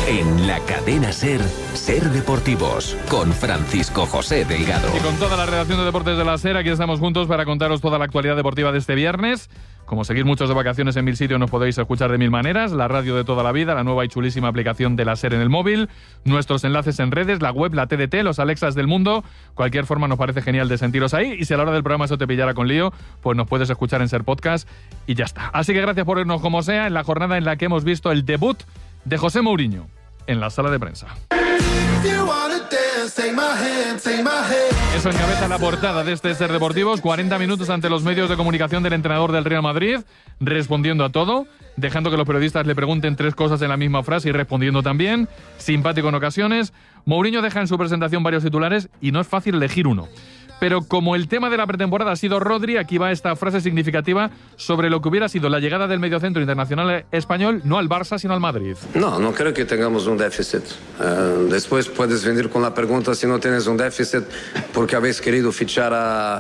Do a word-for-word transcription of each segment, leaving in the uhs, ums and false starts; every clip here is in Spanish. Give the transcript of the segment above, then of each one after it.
En la cadena SER, SER Deportivos, con Francisco José Delgado. Y con toda la redacción de Deportes de la SER, aquí estamos juntos para contaros toda la actualidad deportiva de este viernes. Como seguís muchos de vacaciones en mil sitios, nos podéis escuchar de mil maneras. La radio de toda la vida, la nueva y chulísima aplicación de la SER en el móvil, nuestros enlaces en redes, la web, la T D T, los Alexas del mundo. Cualquier forma nos parece genial de sentiros ahí. Y si a la hora del programa eso te pillara con lío, pues nos puedes escuchar en SER Podcast y ya está. Así que gracias por irnos como sea en la jornada en la que hemos visto el debut de José Mourinho en la sala de prensa. Eso encabeza la portada de este SER Deportivos. cuarenta minutos ante los medios de comunicación del entrenador del Real Madrid, respondiendo a todo, dejando que los periodistas le pregunten tres cosas en la misma frase y respondiendo también, simpático en ocasiones. Mourinho deja en su presentación varios titulares y no es fácil elegir uno. Pero como el tema de la pretemporada ha sido Rodri, aquí va esta frase significativa sobre lo que hubiera sido la llegada del mediocentro internacional español, no al Barça, sino al Madrid. No, no creo que tengamos un déficit. Uh, después puedes venir con la pregunta si no tienes un déficit porque habéis querido fichar a,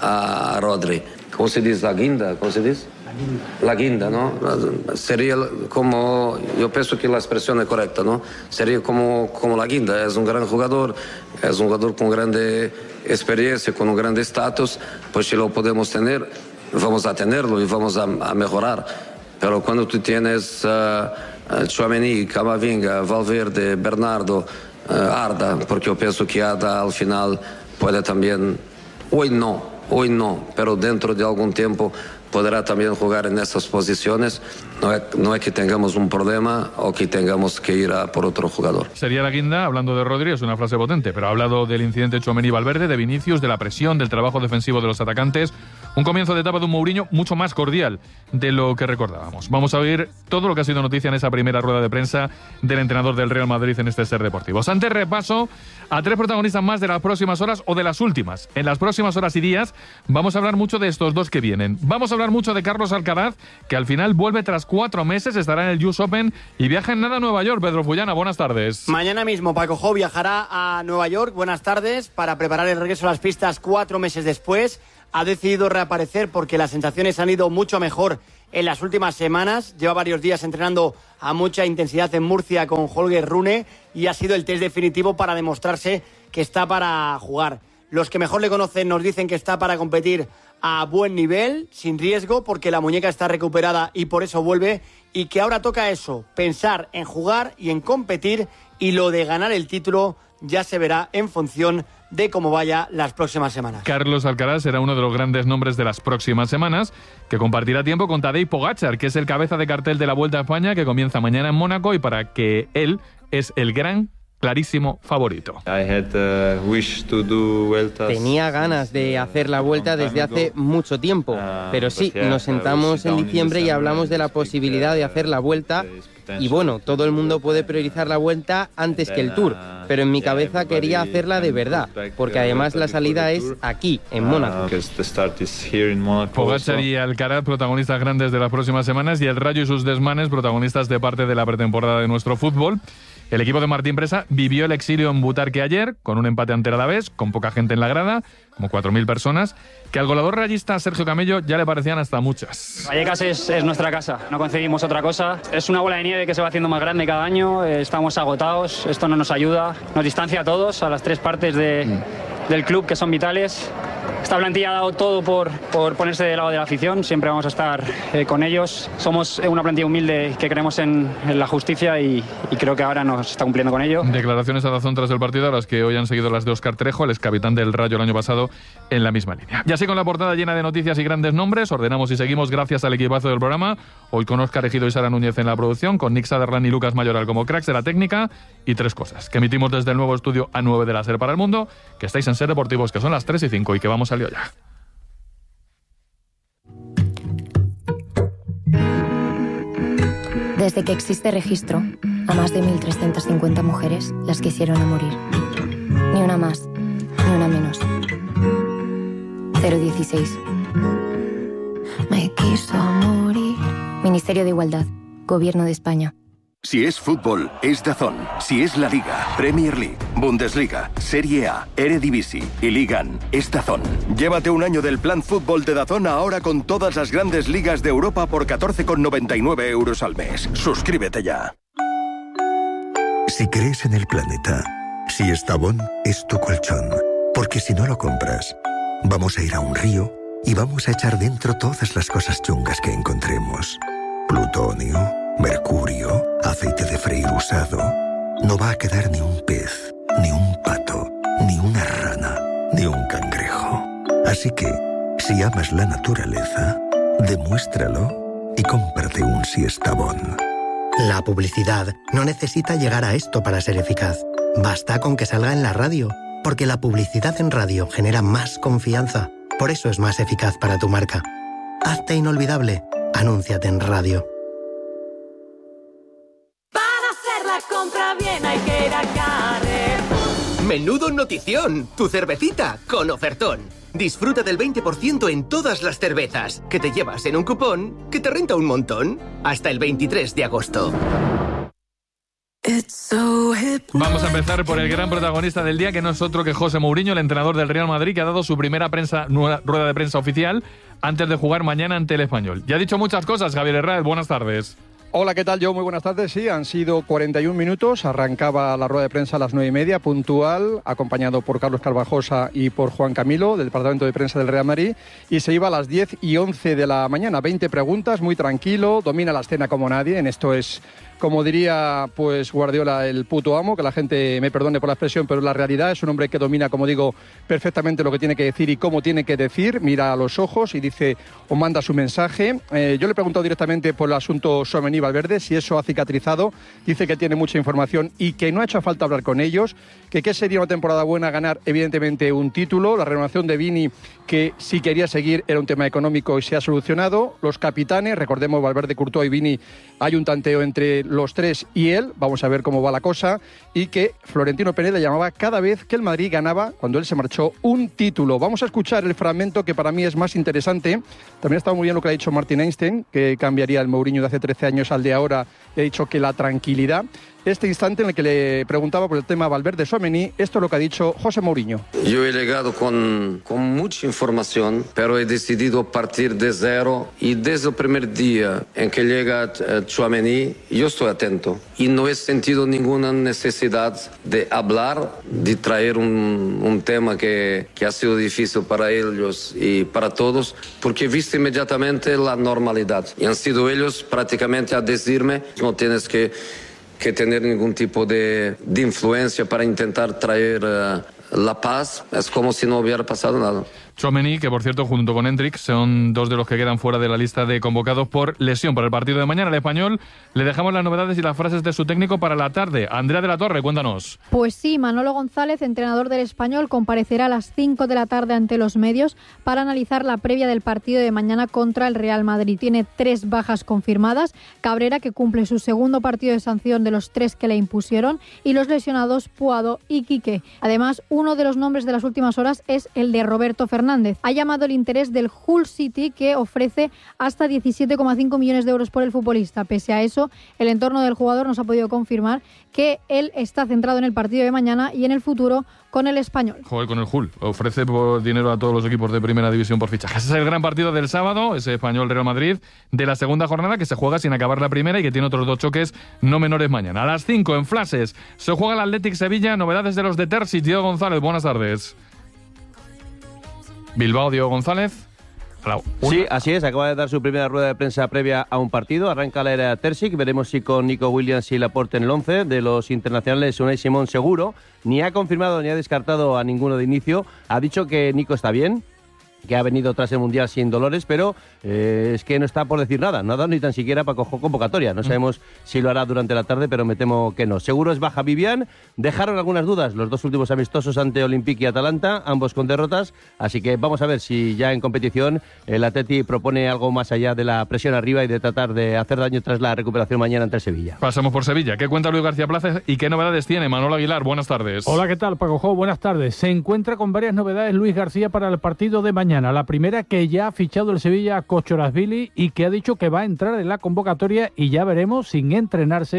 a Rodri. ¿Cómo se dice? ¿La guinda? ¿Cómo se dice? La guinda, ¿no? Sería como, yo pienso que la expresión es correcta, ¿no? Sería como, como la guinda. Es un gran jugador, es un jugador con grande experiencia, con un grande estatus, pues si lo podemos tener, vamos a tenerlo y vamos a, a mejorar. Pero cuando tú tienes uh, Tchouaméni, Camavinga, Valverde, Bernardo, uh, Arda, porque yo pienso que Arda al final puede también, hoy no, hoy no, pero dentro de algún tiempo podrá también jugar en estas posiciones. No es, no es que tengamos un problema o que tengamos que ir a por otro jugador. Sería la guinda, hablando de Rodri, es una frase potente, pero ha hablado del incidente Tchouaméni-Valverde, de Vinicius, de la presión, del trabajo defensivo de los atacantes. Un comienzo de etapa de un Mourinho mucho más cordial de lo que recordábamos. Vamos a oír todo lo que ha sido noticia en esa primera rueda de prensa del entrenador del Real Madrid en este SER Deportivos. Antes repaso a tres protagonistas más de las próximas horas o de las últimas. En las próximas horas y días vamos a hablar mucho de estos dos que vienen. Vamos a hablar mucho de Carlos Alcaraz, que al final vuelve tras cuatro meses, estará en el U S Open y viaja en nada a Nueva York. Pedro Fullana, buenas tardes. Mañana mismo Paco Jou viajará a Nueva York, buenas tardes, para preparar el regreso a las pistas cuatro meses después. Ha decidido reaparecer porque las sensaciones han ido mucho mejor en las últimas semanas. Lleva varios días entrenando a mucha intensidad en Murcia con Holger Rune y ha sido el test definitivo para demostrarse que está para jugar. Los que mejor le conocen nos dicen que está para competir a buen nivel, sin riesgo, porque la muñeca está recuperada y por eso vuelve, y que ahora toca eso, pensar en jugar y en competir, y lo de ganar el título ya se verá en función de cómo vaya las próximas semanas. Carlos Alcaraz será uno de los grandes nombres de las próximas semanas, que compartirá tiempo con Tadej Pogačar, que es el cabeza de cartel de la Vuelta a España, que comienza mañana en Mónaco, y para que él es el gran clarísimo favorito. Tenía ganas de hacer la Vuelta desde hace mucho tiempo, pero sí, nos sentamos en diciembre y hablamos de la posibilidad de hacer la Vuelta, y bueno, todo el mundo puede priorizar la Vuelta antes que el Tour, pero en mi cabeza quería hacerla de verdad, porque además la salida es aquí, en Mónaco. Pogačar y Alcaraz, protagonistas grandes de las próximas semanas, y el Rayo y sus desmanes, protagonistas de parte de la pretemporada de nuestro fútbol. El equipo de Martín Presa vivió el exilio en Butarque ayer, con un empate ante el Alavés, con poca gente en la grada, como cuatro mil personas, que al goleador rayista Sergio Camello ya le parecían hasta muchas. Vallecas es, es nuestra casa, no concebimos otra cosa. Es una bola de nieve que se va haciendo más grande cada año, eh, estamos agotados, esto no nos ayuda, nos distancia a todos, a las tres partes de, mm. del club que son vitales. Esta plantilla ha dado todo por, por ponerse del lado de la afición, siempre vamos a estar eh, con ellos. Somos una plantilla humilde que creemos en, en la justicia y, y creo que ahora nos está cumpliendo con ello. Declaraciones a Dazón tras el partido, a las que hoy han seguido las de Óscar Trejo, el excapitán del Rayo el año pasado, en la misma línea. Y así, con la portada llena de noticias y grandes nombres, ordenamos y seguimos gracias al equipazo del programa, hoy con Óscar Ejido y Sara Núñez en la producción, con Nick Saderlan y Lucas Mayoral como cracks de la técnica, y tres cosas, que emitimos desde el nuevo estudio A nueve de la SER para el mundo, que estáis en SER Deportivos, que son las tres y cinco y que vamos al lío ya. Desde que existe registro, a más de mil trescientas cincuenta mujeres las quisieron a morir. Ni una más, ni una menos. cero dieciséis. Me quiso morir. Ministerio de Igualdad, Gobierno de España. Si es fútbol, es DAZN. Si es la Liga, Premier League, Bundesliga, Serie A, Eredivisie y Ligan, es DAZN. Llévate un año del plan fútbol de DAZN ahora con todas las grandes ligas de Europa por catorce con noventa y nueve euros al mes. Suscríbete ya. Si crees en el planeta, si Estavón es tu colchón, porque si no lo compras, vamos a ir a un río y vamos a echar dentro todas las cosas chungas que encontremos. Plutonio, mercurio, aceite de freír usado. No va a quedar ni un pez, ni un pato, ni una rana, ni un cangrejo. Así que, si amas la naturaleza, demuéstralo y cómprate un Siestabón. La publicidad no necesita llegar a esto para ser eficaz. Basta con que salga en la radio, porque la publicidad en radio genera más confianza. Por eso es más eficaz para tu marca. Hazte inolvidable. Anúnciate en radio. Para hacer la compra bien hay que ir a Carrefour. ¡Menudo notición! Tu cervecita con ofertón. Disfruta del veinte por ciento en todas las cervezas, que te llevas en un cupón que te renta un montón. Hasta el veintitrés de agosto. Vamos a empezar por el gran protagonista del día, que no es otro que José Mourinho, el entrenador del Real Madrid, que ha dado su primera prensa, rueda de prensa oficial antes de jugar mañana ante el Español. Ya ha dicho muchas cosas, Javier Herrera, buenas tardes. Hola, ¿qué tal? Yo, muy buenas tardes. Sí, han sido cuarenta y un minutos. Arrancaba la rueda de prensa a las nueve y media, puntual, acompañado por Carlos Carvajosa y por Juan Camilo, del departamento de prensa del Real Madrid. Y se iba a las diez y once de la mañana. veinte preguntas, muy tranquilo, domina la escena como nadie. En esto es, como diría pues Guardiola, el puto amo, que la gente me perdone por la expresión, pero la realidad es un hombre que domina, como digo, perfectamente lo que tiene que decir y cómo tiene que decir. Mira a los ojos y dice o manda su mensaje. Eh, yo le he preguntado directamente por el asunto Tchouaméni Valverde, si eso ha cicatrizado. Dice que tiene mucha información y que no ha hecho falta hablar con ellos, que qué sería una temporada buena, ganar evidentemente un título. La renovación de Vini, que si quería seguir, era un tema económico y se ha solucionado. Los capitanes, recordemos Valverde, Courtois y Vini, hay un tanteo entre los tres y él, vamos a ver cómo va la cosa, y que Florentino Pérez le llamaba cada vez que el Madrid ganaba, cuando él se marchó, un título. Vamos a escuchar el fragmento que para mí es más interesante. También está muy bien lo que ha dicho Martin Einstein, que cambiaría el Mourinho de hace trece años al de ahora, y ha dicho que la tranquilidad. Este instante en el que le preguntaba por el tema Valverde-Tchouaméni, esto es lo que ha dicho José Mourinho. Yo he llegado con, con mucha información, pero he decidido partir de cero y desde el primer día en que llega Tchouaméni, yo estoy atento y no he sentido ninguna necesidad de hablar, de traer un, un tema que, que ha sido difícil para ellos y para todos, porque he visto inmediatamente la normalidad y han sido ellos prácticamente a decirme, no tienes que que tener ningún tipo de, de influencia para intentar traer uh, la paz. Es como si no hubiera pasado nada. Tchouaméni, que por cierto, junto con Endrick, son dos de los que quedan fuera de la lista de convocados por lesión para el partido de mañana. El Español, le dejamos las novedades y las frases de su técnico para la tarde. Andrea de la Torre, cuéntanos. Pues sí, Manolo González, entrenador del Español, comparecerá a las cinco de la tarde ante los medios para analizar la previa del partido de mañana contra el Real Madrid. Tiene tres bajas confirmadas. Cabrera, que cumple su segundo partido de sanción de los tres que le impusieron, y los lesionados Puado y Quique. Además, uno de los nombres de las últimas horas es el de Roberto Fernández. Ha llamado el interés del Hull City, que ofrece hasta diecisiete coma cinco millones de euros por el futbolista. Pese a eso, el entorno del jugador nos ha podido confirmar que él está centrado en el partido de mañana y en el futuro con el Español. Joder, con el Hull. Ofrece por dinero a todos los equipos de primera división por fichajes. Ese es el gran partido del sábado, ese Español-Real Madrid, de la segunda jornada, que se juega sin acabar la primera y que tiene otros dos choques no menores mañana. A las cinco, en Flashes, se juega el Athletic Sevilla. Novedades de los de Terzic. Diego González, buenas tardes. Bilbao, Diego González. Sí, así es, acaba de dar su primera rueda de prensa previa a un partido. Arranca la era Terzic, veremos si con Nico Williams y Laporte en el once. De los internacionales, Unai Simón seguro, ni ha confirmado ni ha descartado a ninguno de inicio. Ha dicho que Nico está bien, que ha venido tras el Mundial sin dolores, pero eh, es que no está por decir nada, no ha dado ni tan siquiera para coger convocatoria. No sabemos si lo hará durante la tarde, pero me temo que no. Seguro es baja Vivian. Dejaron algunas dudas los dos últimos amistosos ante Olympique y Atalanta, ambos con derrotas, así que vamos a ver si ya en competición el Atleti propone algo más allá de la presión arriba y de tratar de hacer daño tras la recuperación mañana ante el Sevilla. Pasamos por Sevilla. ¿Qué cuenta Luis García Plaza y qué novedades tiene Manolo Aguilar? Buenas tardes. Hola, ¿qué tal, Paco Jo? Buenas tardes. Se encuentra con varias novedades Luis García para el partido de mañana. La primera, que ya ha fichado el Sevilla a Kochorashvili y que ha dicho que va a entrar en la convocatoria, y ya veremos sin entrenarse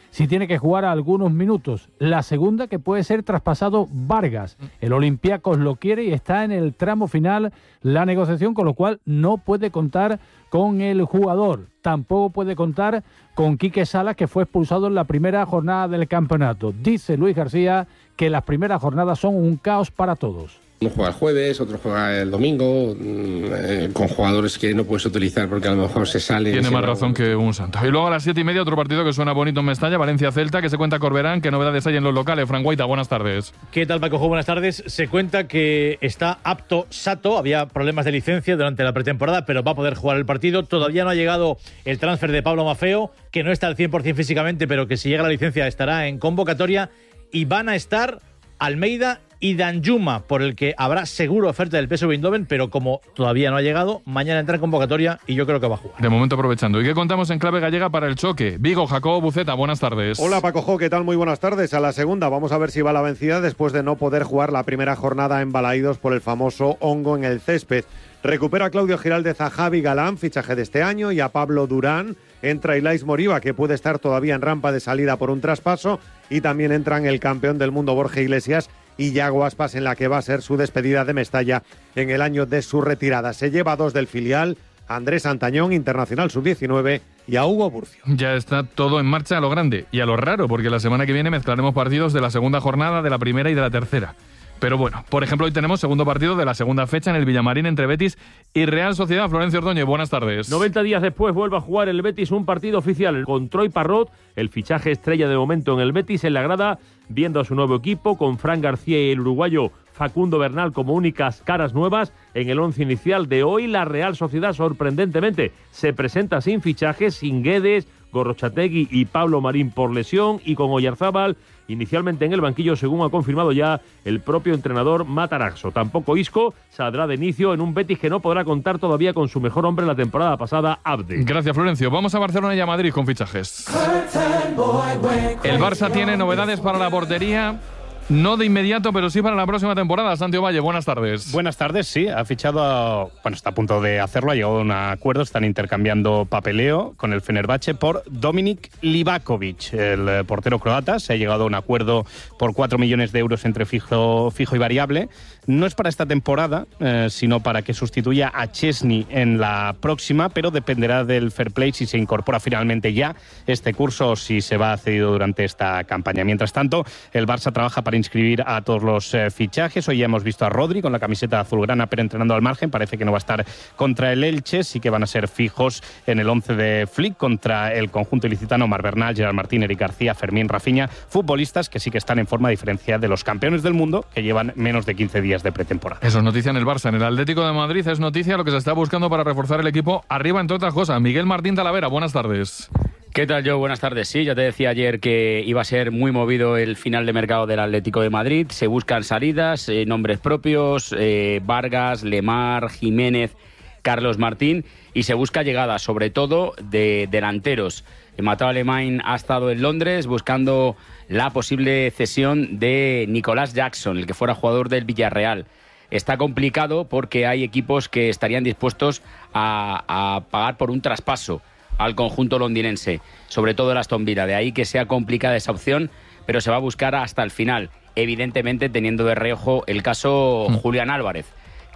si tiene que jugar algunos minutos. La segunda, que puede ser traspasado Vargas. El Olympiacos lo quiere y está en el tramo final la negociación, con lo cual no puede contar con el jugador. Tampoco puede contar con Quique Salas, que fue expulsado en la primera jornada del campeonato. Dice Luis García que las primeras jornadas son un caos para todos. Uno juega el jueves, otro juega el domingo, eh, con jugadores que no puedes utilizar porque a lo mejor se salen. Tiene más no... razón que un santo. Y luego a las siete y media otro partido que suena bonito en Mestalla, Valencia-Celta, que se cuenta Corberán. ¿Qué novedades hay en los locales? Fran Guaita, buenas tardes. ¿Qué tal, Paco? Buenas tardes. Se cuenta que está apto Sato. Había problemas de licencia durante la pretemporada, pero va a poder jugar el partido. Todavía no ha llegado el transfer de Pablo Maffeo, que no está al cien por ciento físicamente, pero que si llega la licencia estará en convocatoria. Y van a estar Almeida y Danjuma, por el que habrá seguro oferta del P S V Eindhoven, pero como todavía no ha llegado, mañana entra en convocatoria y yo creo que va a jugar. De momento aprovechando. ¿Y qué contamos en clave gallega para el choque? Vigo, Jacobo Buceta, buenas tardes. Hola Paco Jo, ¿qué tal? Muy buenas tardes. A la segunda vamos a ver si va la vencida después de no poder jugar la primera jornada en Balaídos por el famoso hongo en el césped. Recupera a Claudio Giraldez a Javi Galán, fichaje de este año, y a Pablo Durán. Entra Ilais Moriba, que puede estar todavía en rampa de salida por un traspaso, y también entran el campeón del mundo Borja Iglesias y Yago Aspas, en la que va a ser su despedida de Mestalla en el año de su retirada. Se lleva a dos del filial, a Andrés Antañón, internacional sub diecinueve, y a Hugo Burcio. Ya está todo en marcha a lo grande y a lo raro, porque la semana que viene mezclaremos partidos de la segunda jornada, de la primera y de la tercera. Pero bueno, por ejemplo, hoy tenemos segundo partido de la segunda fecha en el Villamarín entre Betis y Real Sociedad. Florencio Ordóñez, buenas tardes. noventa días después vuelve a jugar el Betis un partido oficial con Troy Parrot, el fichaje estrella de momento en el Betis, en la grada, viendo a su nuevo equipo con Fran García y el uruguayo Facundo Bernal como únicas caras nuevas. En el once inicial de hoy, la Real Sociedad sorprendentemente se presenta sin fichajes, sin Guedes, Gorrochategui y Pablo Marín por lesión, y con Oyarzábal inicialmente en el banquillo, según ha confirmado ya el propio entrenador Matarazzo. Tampoco Isco saldrá de inicio en un Betis que no podrá contar todavía con su mejor hombre la temporada pasada, Abde. Gracias, Florencio. Vamos a Barcelona y a Madrid con fichajes. El Barça tiene novedades para la portería. No de inmediato, pero sí para la próxima temporada. Santiago Valle, buenas tardes. Buenas tardes, sí. Ha fichado, a, bueno, está a punto de hacerlo, ha llegado a un acuerdo, están intercambiando papeleo con el Fenerbahce por Dominik Livakovic, el portero croata. Se ha llegado a un acuerdo por cuatro millones de euros entre fijo, fijo y variable. No es para esta temporada, eh, sino para que sustituya a Chesney en la próxima, pero dependerá del fair play si se incorpora finalmente ya este curso o si se va cedido durante esta campaña. Mientras tanto, el Barça trabaja para inscribir a todos los eh, fichajes. Hoy ya hemos visto a Rodri con la camiseta azulgrana, pero entrenando al margen. Parece que no va a estar contra el Elche. Sí que van a ser fijos en el once de Flick contra el conjunto ilicitano. Mar Bernal, Gerard Martín, Eric García, Fermín, Rafinha. Futbolistas que sí que están en forma, a diferencia de los campeones del mundo, que llevan menos de quince días de pretemporada. Eso es noticia en el Barça. En el Atlético de Madrid es noticia lo que se está buscando para reforzar el equipo arriba, entre otras cosas. Miguel Martín Talavera, buenas tardes. ¿Qué tal, Joe? Buenas tardes. Sí, ya te decía ayer que iba a ser muy movido el final de mercado del Atlético de Madrid. Se buscan salidas, eh, nombres propios, eh, Vargas, Lemar, Jiménez, Carlos Martín, y se busca llegada, sobre todo de delanteros. Mateo Alemán ha estado en Londres buscando la posible cesión de Nicolás Jackson, el que fuera jugador del Villarreal. Está complicado porque hay equipos que estarían dispuestos a, a pagar por un traspaso al conjunto londinense, sobre todo el Aston Villa. De ahí que sea complicada esa opción, pero se va a buscar hasta el final, evidentemente teniendo de reojo el caso Julián Álvarez,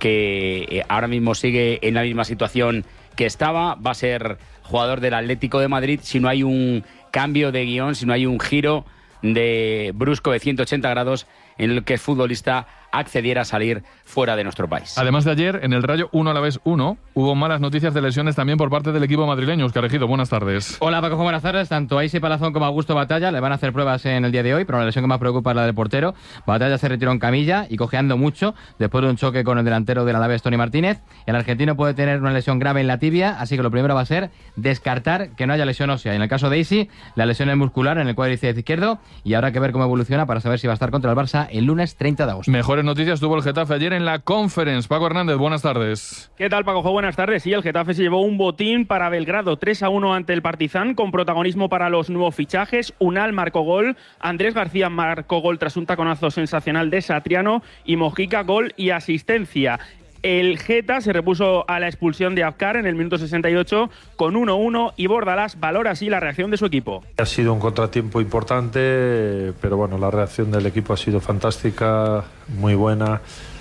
que ahora mismo sigue en la misma situación que estaba. Va a ser jugador del Atlético de Madrid si no hay un cambio de guión, si no hay un giro de brusco de ciento ochenta grados en el que el futbolista accediera a salir fuera de nuestro país. Además de ayer, en el Rayo uno a la vez uno, hubo malas noticias de lesiones también por parte del equipo madrileño. Óscar Ejido, buenas tardes. Hola Paco, buenas tardes. Tanto a Isi Palazón como a Augusto Batalla le van a hacer pruebas en el día de hoy, pero la lesión que más preocupa es la del portero. Batalla se retiró en camilla y cojeando mucho después de un choque con el delantero del Alavés, Tony Martínez. El argentino puede tener una lesión grave en la tibia, así que lo primero va a ser descartar que no haya lesión ósea. Y en el caso de Isi, la lesión es muscular en el cuádriceps izquierdo, y habrá que ver cómo evoluciona para saber si va a estar contra el Barça el lunes treinta de agosto. Mejores noticias tuvo el Getafe ayer en la Conference. Paco Hernández, buenas tardes. ¿Qué tal, Paco? Buenas tardes. Sí, el Getafe se llevó un botín para Belgrado, tres a uno ante el Partizan, con protagonismo para los nuevos fichajes. Unal marcó gol, Andrés García marcó gol tras un taconazo sensacional de Satriano, y Mojica gol y asistencia. El Geta se repuso a la expulsión de Afkar en el minuto sesenta y ocho con uno uno y Bordalás valora así la reacción de su equipo. Ha sido un contratiempo importante, pero bueno, la reacción del equipo ha sido fantástica, muy buena.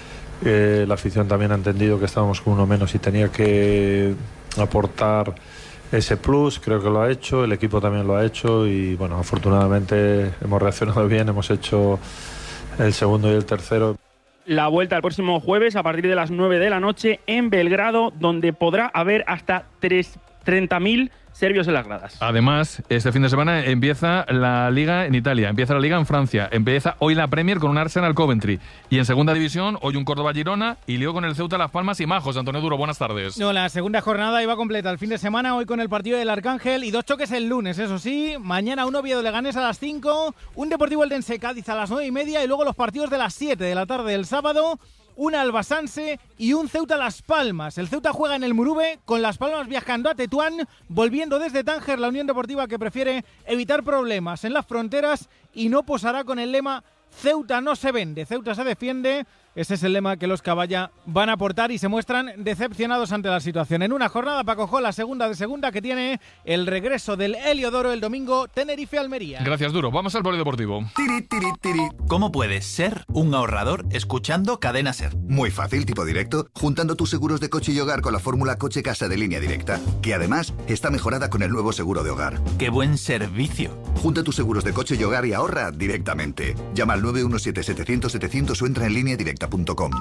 Eh, la afición también ha entendido que estábamos con uno menos y tenía que aportar ese plus, creo que lo ha hecho, el equipo también lo ha hecho y bueno, afortunadamente hemos reaccionado bien, hemos hecho el segundo y el tercero. La vuelta el próximo jueves a partir de las nueve de la noche en Belgrado, donde podrá haber hasta treinta mil serbios en las gradas. Además, este fin de semana empieza la Liga en Italia, empieza la Liga en Francia, empieza hoy la Premier con un Arsenal Coventry y en segunda división hoy un Córdoba Girona y lío con el Ceuta Las Palmas y Majos. Antonio Duro, buenas tardes. No, la segunda jornada iba completa el fin de semana, hoy con el partido del Arcángel y dos choques el lunes, eso sí. Mañana un Oviedo Leganés a las cinco, un Deportivo Eldense Cádiz a las nueve y media y luego los partidos de las siete de la tarde del sábado. Un Albasanse y un Ceuta Las Palmas. El Ceuta juega en el Murube, con Las Palmas viajando a Tetuán, volviendo desde Tánger, la Unión Deportiva que prefiere evitar problemas en las fronteras y no posará con el lema Ceuta no se vende, Ceuta se defiende. Ese es el lema que los Caballa van a aportar y se muestran decepcionados ante la situación. En una jornada, Paco Jo, la segunda de segunda, que tiene el regreso del Heliodoro el domingo, Tenerife-Almería. Gracias, Duro. Vamos al polideportivo. Tiri, tiri, tiri. ¿Cómo puedes ser un ahorrador escuchando Cadena Ser? Muy fácil, tipo directo, juntando tus seguros de coche y hogar con la fórmula Coche-Casa de Línea Directa, que además está mejorada con el nuevo seguro de hogar. ¡Qué buen servicio! Junta tus seguros de coche y hogar y ahorra directamente. Llama al nueve uno siete setecientos setecientos o entra en línea directa punto com.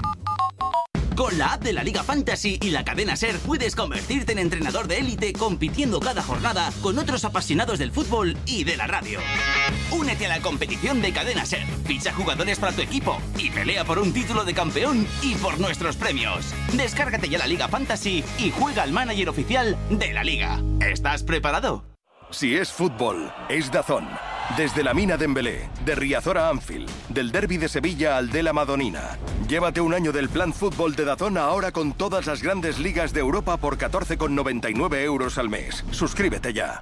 Con la app de la Liga Fantasy y la cadena SER puedes convertirte en entrenador de élite compitiendo cada jornada con otros apasionados del fútbol y de la radio. Únete a la competición de Cadena SER, ficha jugadores para tu equipo y pelea por un título de campeón y por nuestros premios. Descárgate ya la Liga Fantasy y juega al manager oficial de la Liga. ¿Estás preparado? Si es fútbol, es DAZN. Desde la Mina Dembélé, de Riazor a Anfield, del Derby de Sevilla al de la Madonina. Llévate un año del plan fútbol de DAZN ahora con todas las grandes ligas de Europa por catorce con noventa y nueve euros al mes. Suscríbete ya.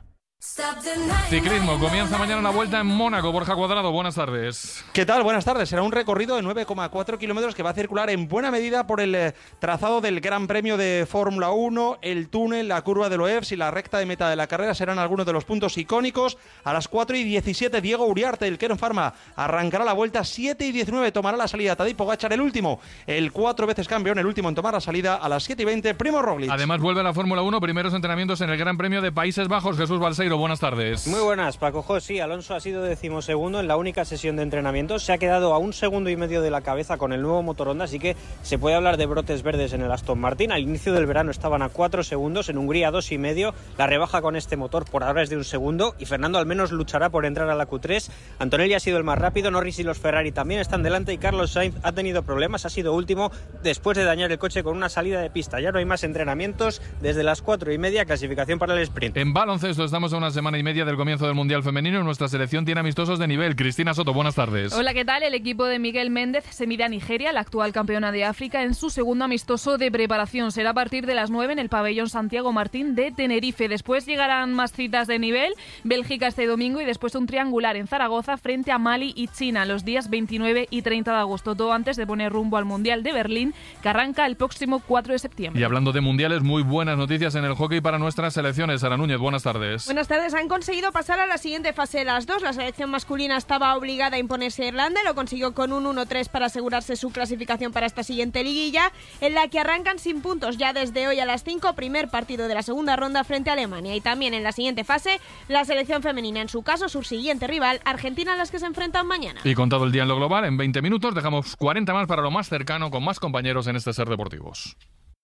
Ciclismo, comienza mañana la Vuelta en Mónaco. Borja Cuadrado, buenas tardes. ¿Qué tal? Buenas tardes. Será un recorrido de nueve coma cuatro kilómetros que va a circular en buena medida por el eh, trazado del Gran Premio de Fórmula uno, el túnel, la curva de Loebs y la recta de meta de la carrera serán algunos de los puntos icónicos. A las cuatro y diecisiete, Diego Uriarte, el Kern Pharma, arrancará la Vuelta. Siete y diecinueve tomará la salida Tadej Pogačar, el último, el cuatro veces campeón, el último en tomar la salida. A las siete y veinte, Primo Roglic. Además vuelve a la Fórmula uno, primeros entrenamientos en el Gran Premio de Países Bajos. Jesús Balseiro, buenas tardes. Muy buenas, Paco Jo. Sí, Alonso ha sido decimosegundo en la única sesión de entrenamiento. Se ha quedado a un segundo y medio de la cabeza con el nuevo motor Honda, así que se puede hablar de brotes verdes en el Aston Martin. Al inicio del verano estaban a cuatro segundos, en Hungría dos y medio. La rebaja con este motor por ahora es de un segundo y Fernando al menos luchará por entrar a la Q tres. Antonelli ha sido el más rápido, Norris y los Ferrari también están delante y Carlos Sainz ha tenido problemas, ha sido último después de dañar el coche con una salida de pista. Ya no hay más entrenamientos desde las cuatro y media, clasificación para el sprint. En baloncesto estamos a una semana y media del comienzo del Mundial Femenino. Nuestra selección tiene amistosos de nivel. Cristina Soto, buenas tardes. Hola, ¿qué tal? El equipo de Miguel Méndez se mide a Nigeria, la actual campeona de África, en su segundo amistoso de preparación. Será a partir de las nueve en el pabellón Santiago Martín de Tenerife. Después llegarán más citas de nivel. Bélgica este domingo y después un triangular en Zaragoza frente a Mali y China los días veintinueve y treinta de agosto. Todo antes de poner rumbo al Mundial de Berlín, que arranca el próximo cuatro de septiembre. Y hablando de mundiales, muy buenas noticias en el hockey para nuestras selecciones. Sara Núñez, buenas tardes. Buenas tardes. Han conseguido pasar a la siguiente fase de las dos. La selección masculina estaba obligada a imponerse a Irlanda, lo consiguió con un uno tres para asegurarse su clasificación para esta siguiente liguilla, en la que arrancan sin puntos ya desde hoy a las cinco, primer partido de la segunda ronda frente a Alemania. Y también en la siguiente fase, la selección femenina, en su caso su siguiente rival, Argentina, a las que se enfrentan mañana. Y contado el día en lo global, en veinte minutos dejamos cuarenta más para lo más cercano, con más compañeros en este Ser Deportivos.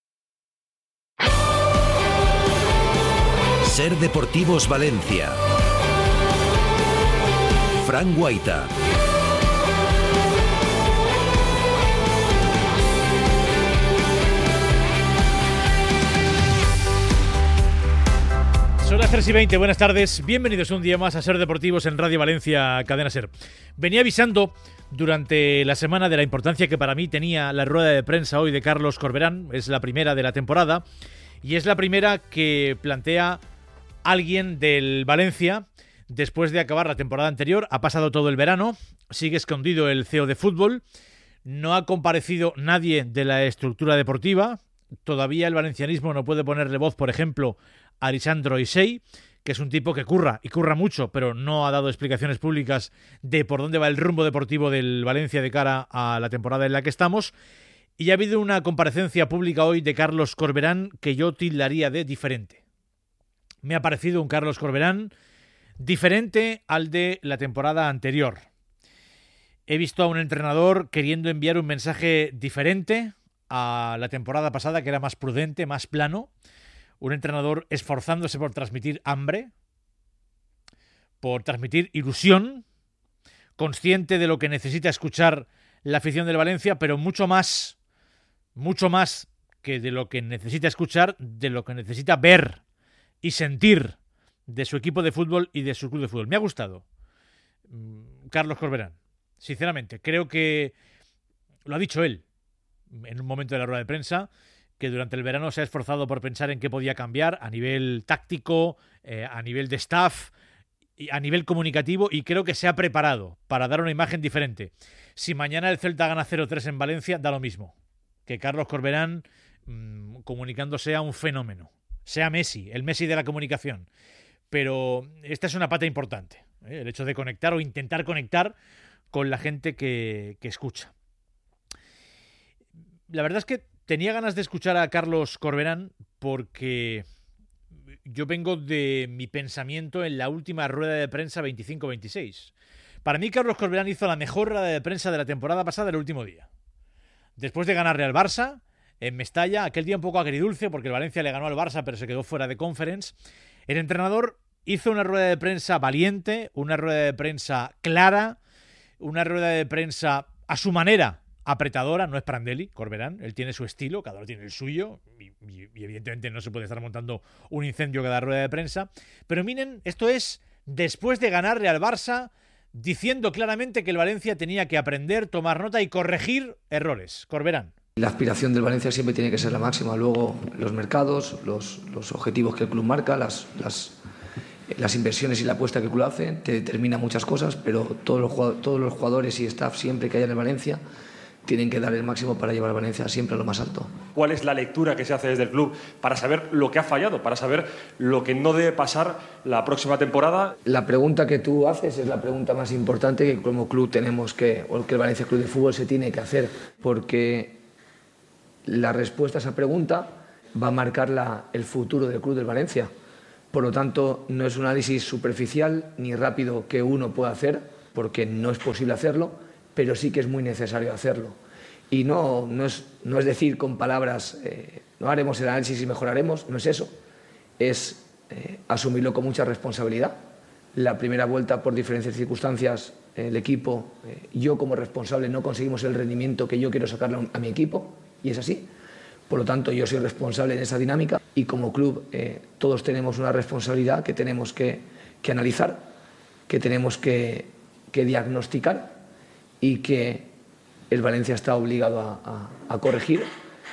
Ser Deportivos Valencia. Fran Guaita. Son las tres y veinte, buenas tardes, bienvenidos un día más a Ser Deportivos en Radio Valencia, Cadena Ser. Venía avisando durante la semana de la importancia que para mí tenía la rueda de prensa hoy de Carlos Corberán. Es la primera de la temporada y es la primera que plantea alguien del Valencia después de acabar la temporada anterior. Ha pasado todo el verano, sigue escondido el C E O de fútbol, No ha comparecido nadie de la estructura deportiva. Todavía el valencianismo no puede ponerle voz, por ejemplo, a Alessandro Isei, que es un tipo que curra, y curra mucho, pero no ha dado explicaciones públicas de por dónde va el rumbo deportivo del Valencia de cara a la temporada en la que estamos. Y ha habido una comparecencia pública hoy de Carlos Corberán que yo tildaría de diferente. Me ha parecido un Carlos Corberán diferente al de la temporada anterior. He visto a un entrenador queriendo enviar un mensaje diferente a la temporada pasada, que era más prudente, más plano. Un entrenador esforzándose por transmitir hambre, por transmitir ilusión, consciente de lo que necesita escuchar la afición del Valencia, pero mucho más, mucho más que de lo que necesita escuchar, de lo que necesita ver y sentir de su equipo de fútbol y de su club de fútbol. Me ha gustado Carlos Corberán. Sinceramente, creo que lo ha dicho él en un momento de la rueda de prensa, que durante el verano se ha esforzado por pensar en qué podía cambiar a nivel táctico, eh, a nivel de staff, y a nivel comunicativo, y creo que se ha preparado para dar una imagen diferente. Si mañana el Celta gana cero tres en Valencia, da lo mismo. Que Carlos Corberán mmm, comunicando sea un fenómeno. Sea Messi, el Messi de la comunicación. Pero esta es una pata importante, ¿eh? El hecho de conectar o intentar conectar con la gente que, que escucha. La verdad es que tenía ganas de escuchar a Carlos Corberán porque yo vengo de mi pensamiento en la última rueda de prensa veinticinco veintiséis. Para mí Carlos Corberán hizo la mejor rueda de prensa de la temporada pasada el último día. Después de ganarle al Barça en Mestalla, aquel día un poco agridulce porque el Valencia le ganó al Barça pero se quedó fuera de Conference, el entrenador hizo una rueda de prensa valiente, una rueda de prensa clara, una rueda de prensa a su manera apretadora. No es Prandelli, Corberán, él tiene su estilo, cada uno tiene el suyo y, y, y evidentemente no se puede estar montando un incendio cada rueda de prensa, pero miren, esto es después de ganarle al Barça, diciendo claramente que el Valencia tenía que aprender, tomar nota y corregir errores. Corberán. La aspiración del Valencia siempre tiene que ser la máxima, luego los mercados, los, los objetivos que el club marca, las, las, las inversiones y la apuesta que el club hace, te determina muchas cosas, pero todos los, todos los jugadores y staff siempre que haya en el Valencia tienen que dar el máximo para llevar a Valencia siempre a lo más alto. ¿Cuál es la lectura que se hace desde el club para saber lo que ha fallado, para saber lo que no debe pasar la próxima temporada? La pregunta que tú haces es la pregunta más importante que como club tenemos que, o que el Valencia Club de Fútbol se tiene que hacer, porque la respuesta a esa pregunta va a marcar la, el futuro del club del Valencia. Por lo tanto, no es un análisis superficial ni rápido que uno pueda hacer, porque no es posible hacerlo, pero sí que es muy necesario hacerlo. Y no, no, es, no es decir con palabras, eh, no haremos el análisis y mejoraremos, no es eso. Es eh, asumirlo con mucha responsabilidad. La primera vuelta, por diferentes circunstancias, el equipo, eh, yo como responsable no conseguimos el rendimiento que yo quiero sacarle a mi equipo, y es así. Por lo tanto, yo soy responsable en esa dinámica y como club eh, todos tenemos una responsabilidad que tenemos que, que analizar, que tenemos que, que diagnosticar y que el Valencia está obligado a, a, a corregir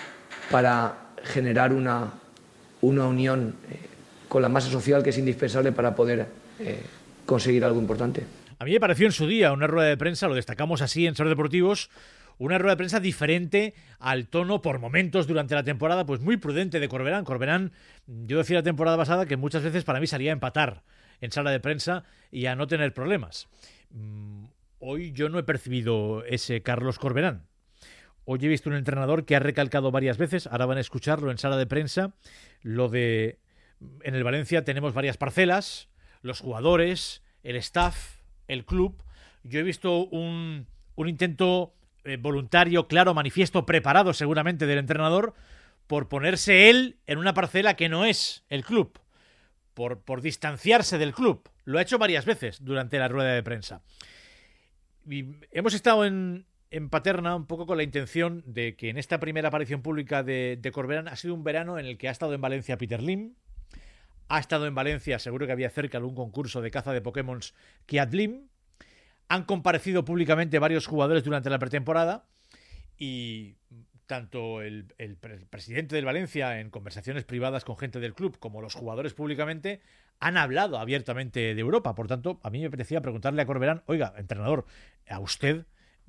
para generar una, una unión eh, con la masa social que es indispensable para poder eh, conseguir algo importante. A mí me pareció en su día una rueda de prensa, lo destacamos así en Ser Deportivos, una rueda de prensa diferente al tono por momentos durante la temporada, pues muy prudente de Corberán. Corberán, yo decía la temporada pasada que muchas veces para mí salía a empatar en sala de prensa y a no tener problemas. Hoy yo no he percibido ese Carlos Corberán. Hoy he visto un entrenador que ha recalcado varias veces, ahora van a escucharlo en sala de prensa, lo de en el Valencia tenemos varias parcelas, los jugadores, el staff, el club. Yo he visto un, un intento eh, voluntario, claro, manifiesto, preparado seguramente del entrenador por ponerse él en una parcela que no es el club, por, por distanciarse del club. Lo ha hecho varias veces durante la rueda de prensa. Y hemos estado en, en Paterna un poco con la intención de que en esta primera aparición pública de, de Corberán ha sido un verano en el que ha estado en Valencia Peter Lim, ha estado en Valencia, seguro que había cerca algún concurso de caza de Pokémon Kiad Lim, han comparecido públicamente varios jugadores durante la pretemporada y tanto el, el, el presidente del Valencia en conversaciones privadas con gente del club como los jugadores públicamente han hablado abiertamente de Europa. Por tanto, a mí me apetecía preguntarle a Corberán, oiga, entrenador, a usted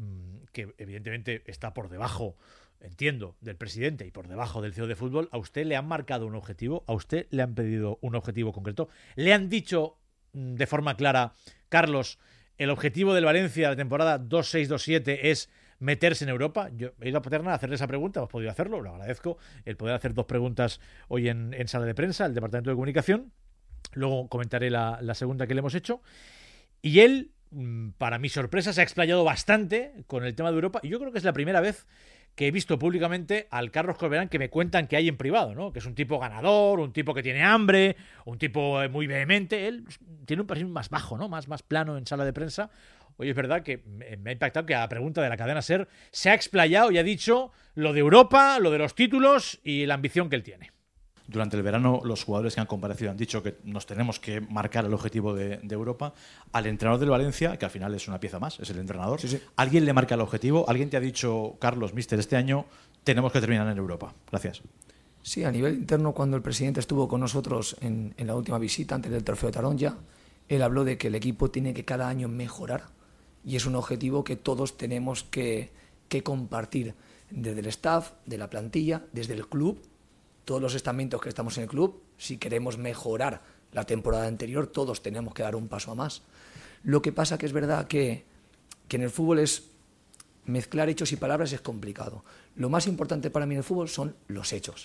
que evidentemente está por debajo, entiendo, del presidente y por debajo del C E O de fútbol, ¿a usted le han marcado un objetivo? ¿A usted le han pedido un objetivo concreto? ¿Le han dicho de forma clara, Carlos, el objetivo del Valencia de la temporada dos seis dos siete es meterse en Europa? Yo he ido a Paterna a hacerle esa pregunta, hemos podido hacerlo, lo agradezco, el poder hacer dos preguntas hoy en, en sala de prensa, el Departamento de Comunicación, luego comentaré la, la segunda que le hemos hecho, y él, para mi sorpresa, se ha explayado bastante con el tema de Europa, y yo creo que es la primera vez que he visto públicamente al Carlos Corberán que me cuentan que hay en privado, ¿no? Que es un tipo ganador, un tipo que tiene hambre, un tipo muy vehemente. Él tiene un perfil más bajo, ¿no? Más, más plano en sala de prensa. Oye, es verdad que me ha impactado que a la pregunta de la cadena SER se ha explayado y ha dicho lo de Europa, lo de los títulos y la ambición que él tiene. Durante el verano, los jugadores que han comparecido han dicho que nos tenemos que marcar el objetivo de, de Europa. Al entrenador del Valencia, que al final es una pieza más, es el entrenador, sí, sí. ¿Alguien le marca el objetivo? ¿Alguien te ha dicho, Carlos, míster, este año tenemos que terminar en Europa? Gracias. Sí, a nivel interno, cuando el presidente estuvo con nosotros en, en la última visita antes del Trofeo de Taronja, él habló de que el equipo tiene que cada año mejorar y es un objetivo que todos tenemos que, que compartir, desde el staff, de la plantilla, desde el club. Todos los estamentos que estamos en el club, si queremos mejorar la temporada anterior, todos tenemos que dar un paso a más. Lo que pasa que es verdad que, que en el fútbol es mezclar hechos y palabras es complicado. Lo más importante para mí en el fútbol son los hechos.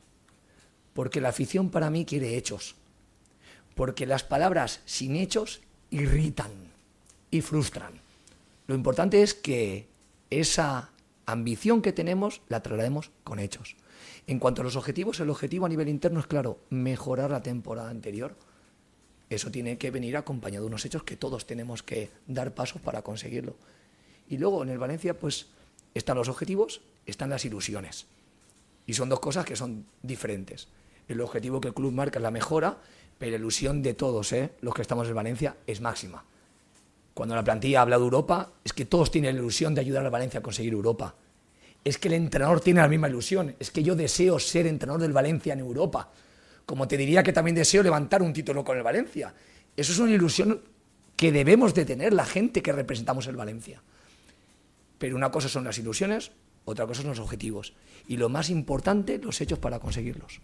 Porque la afición para mí quiere hechos. Porque las palabras sin hechos irritan y frustran. Lo importante es que esa ambición que tenemos la traslademos con hechos. En cuanto a los objetivos, el objetivo a nivel interno es, claro, mejorar la temporada anterior. Eso tiene que venir acompañado de unos hechos que todos tenemos que dar pasos para conseguirlo. Y luego en el Valencia, pues, están los objetivos, están las ilusiones. Y son dos cosas que son diferentes. El objetivo que el club marca es la mejora, pero la ilusión de todos, ¿eh? los que estamos en Valencia, es máxima. Cuando la plantilla habla de Europa, es que todos tienen la ilusión de ayudar al Valencia a conseguir Europa. Es que el entrenador tiene la misma ilusión. Es que yo deseo ser entrenador del Valencia en Europa. Como te diría que también deseo levantar un título con el Valencia. Eso es una ilusión que debemos de tener la gente que representamos el Valencia. Pero una cosa son las ilusiones, otra cosa son los objetivos. Y lo más importante, los hechos para conseguirlos.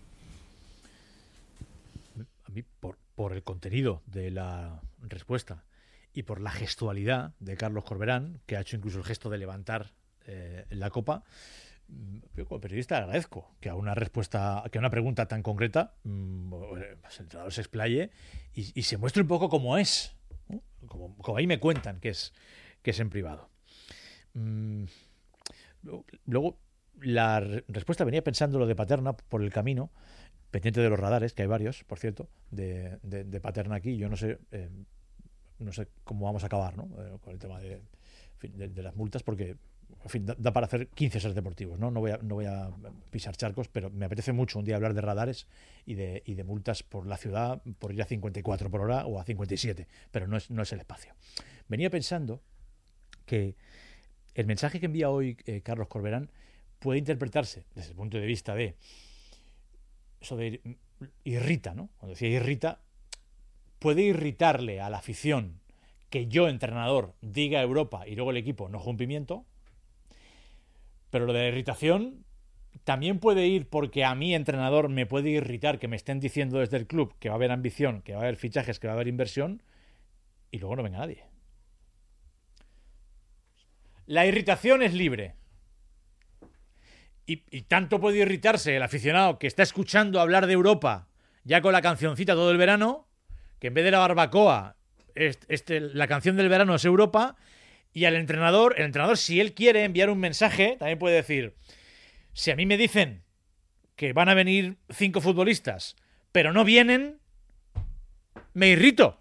A mí, por, por el contenido de la respuesta y por la gestualidad de Carlos Corberán, que ha hecho incluso el gesto de levantar Eh, en la copa, yo como periodista agradezco que a una respuesta, que a una pregunta tan concreta mmm, el entrenador se explaye y, y se muestre un poco como es, ¿no? como, como ahí me cuentan que es, que es en privado. Mm, luego la re- respuesta, venía pensando lo de Paterna por el camino, pendiente de los radares, que hay varios, por cierto, de, de, de Paterna aquí. Yo no sé eh, no sé cómo vamos a acabar, ¿no? Eh, con el tema de, de, de las multas, porque en fin, da, da para hacer quince sets deportivos, ¿no? No voy, a, no voy a pisar charcos, pero me apetece mucho un día hablar de radares y de, y de multas por la ciudad, por ir a cincuenta y cuatro por hora o a cincuenta y siete, pero no es, no es el espacio. Venía pensando que el mensaje que envía hoy eh, Carlos Corberán puede interpretarse desde el punto de vista de eso de irrita, ¿no? Cuando decía irrita, puede irritarle a la afición que yo, entrenador, diga Europa y luego el equipo no juegue un pimiento. Pero lo de la irritación también puede ir porque a mí, entrenador, me puede irritar que me estén diciendo desde el club que va a haber ambición, que va a haber fichajes, que va a haber inversión y luego no venga nadie. La irritación es libre. Y, y tanto puede irritarse el aficionado que está escuchando hablar de Europa ya con la cancioncita todo el verano, que en vez de la barbacoa, este, este, la canción del verano es Europa. Y al entrenador, el entrenador, si él quiere enviar un mensaje, también puede decir, si a mí me dicen que van a venir cinco futbolistas, pero no vienen, me irrito.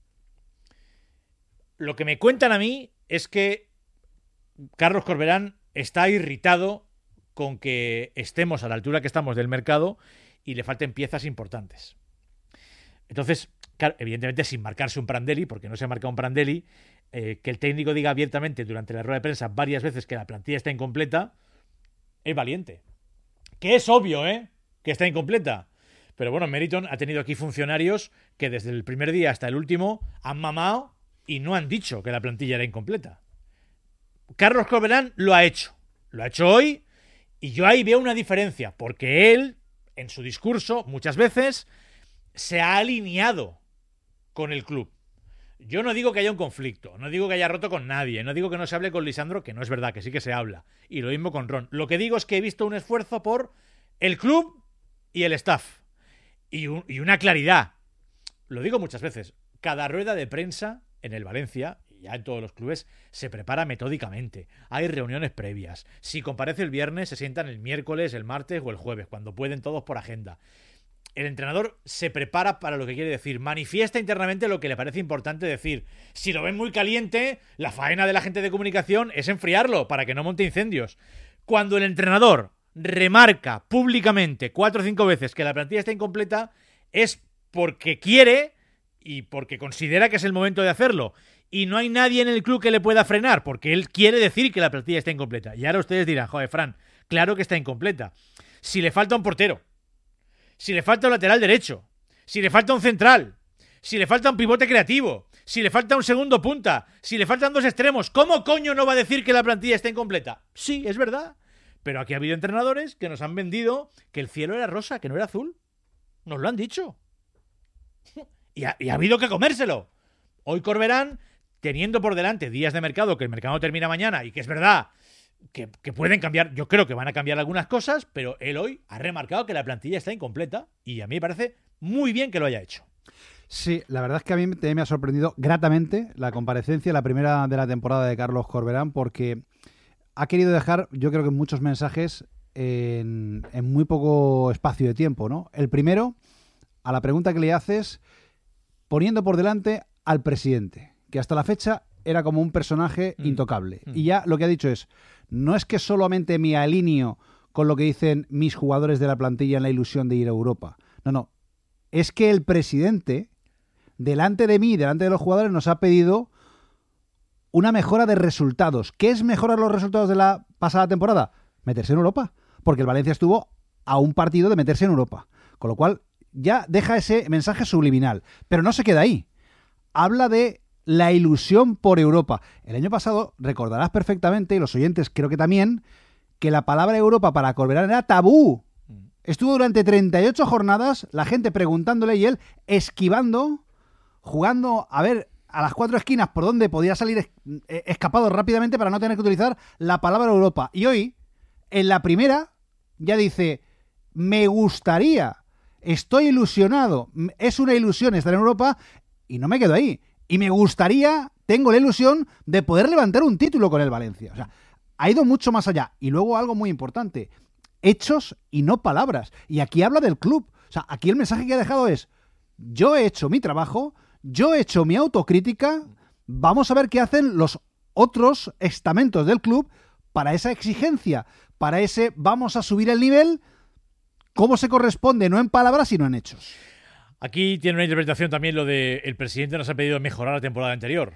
Lo que me cuentan a mí es que Carlos Corberán está irritado con que estemos a la altura que estamos del mercado y le falten piezas importantes. Entonces, claro, evidentemente sin marcarse un Prandelli, porque no se marca un Prandelli, eh, que el técnico diga abiertamente durante la rueda de prensa varias veces que la plantilla está incompleta, es valiente. Que es obvio, ¿eh? Que está incompleta. Pero bueno, Meriton ha tenido aquí funcionarios que desde el primer día hasta el último han mamado y no han dicho que la plantilla era incompleta. Carlos Corberán lo ha hecho. Lo ha hecho hoy y yo ahí veo una diferencia, porque él, en su discurso, muchas veces se ha alineado con el club. Yo no digo que haya un conflicto, no digo que haya roto con nadie, no digo que no se hable con Lisandro, que no es verdad, que sí que se habla. Y lo mismo con Ron. Lo que digo es que he visto un esfuerzo por el club y el staff. Y, un, y una claridad. Lo digo muchas veces. Cada rueda de prensa en el Valencia, y ya en todos los clubes, se prepara metódicamente. Hay reuniones previas. Si comparece el viernes, se sientan el miércoles, el martes o el jueves, cuando pueden todos por agenda. El entrenador se prepara para lo que quiere decir, manifiesta internamente lo que le parece importante decir. Si lo ven muy caliente, la faena de la gente de comunicación es enfriarlo para que no monte incendios. Cuando el entrenador remarca públicamente cuatro o cinco veces que la plantilla está incompleta, es porque quiere y porque considera que es el momento de hacerlo. Y no hay nadie en el club que le pueda frenar, porque él quiere decir que la plantilla está incompleta. Y ahora ustedes dirán, joder, Fran, claro que está incompleta. Si le falta un portero, si le falta un lateral derecho, si le falta un central, si le falta un pivote creativo, si le falta un segundo punta, si le faltan dos extremos, ¿cómo coño no va a decir que la plantilla está incompleta? Sí, es verdad. Pero aquí ha habido entrenadores que nos han vendido que el cielo era rosa, que no era azul. Nos lo han dicho. Y ha, y ha habido que comérselo. Hoy Corberán, teniendo por delante días de mercado, que el mercado no termina mañana y que es verdad que, que pueden cambiar, yo creo que van a cambiar algunas cosas, pero él hoy ha remarcado que la plantilla está incompleta y a mí me parece muy bien que lo haya hecho. Sí, la verdad es que a mí me ha sorprendido gratamente la comparecencia, la primera de la temporada de Carlos Corberán, porque ha querido dejar, yo creo que muchos mensajes en, en muy poco espacio de tiempo, ¿no? El primero, a la pregunta que le haces, poniendo por delante al presidente, que hasta la fecha era como un personaje mm. intocable. Mm. Y ya lo que ha dicho es, no es que solamente me alineo con lo que dicen mis jugadores de la plantilla en la ilusión de ir a Europa. No, no. Es que el presidente, delante de mí, delante de los jugadores, nos ha pedido una mejora de resultados. ¿Qué es mejorar los resultados de la pasada temporada? Meterse en Europa. Porque el Valencia estuvo a un partido de meterse en Europa. Con lo cual, ya deja ese mensaje subliminal. Pero no se queda ahí. Habla de la ilusión por Europa. El año pasado, recordarás perfectamente, y los oyentes creo que también, que la palabra Europa para Corberán era tabú. Estuvo durante treinta y ocho jornadas la gente preguntándole y él esquivando, jugando a ver a las cuatro esquinas por donde podía salir es, eh, escapado rápidamente para no tener que utilizar la palabra Europa. Y hoy, en la primera, ya dice, me gustaría, estoy ilusionado, es una ilusión estar en Europa y no me quedo ahí. Y me gustaría, tengo la ilusión de poder levantar un título con el Valencia. O sea, ha ido mucho más allá. Y luego algo muy importante, hechos y no palabras. Y aquí habla del club. O sea, aquí el mensaje que ha dejado es, yo he hecho mi trabajo, yo he hecho mi autocrítica, vamos a ver qué hacen los otros estamentos del club para esa exigencia, para ese vamos a subir el nivel, cómo se corresponde, no en palabras, sino en hechos. Aquí tiene una interpretación también lo de el presidente nos ha pedido mejorar la temporada anterior.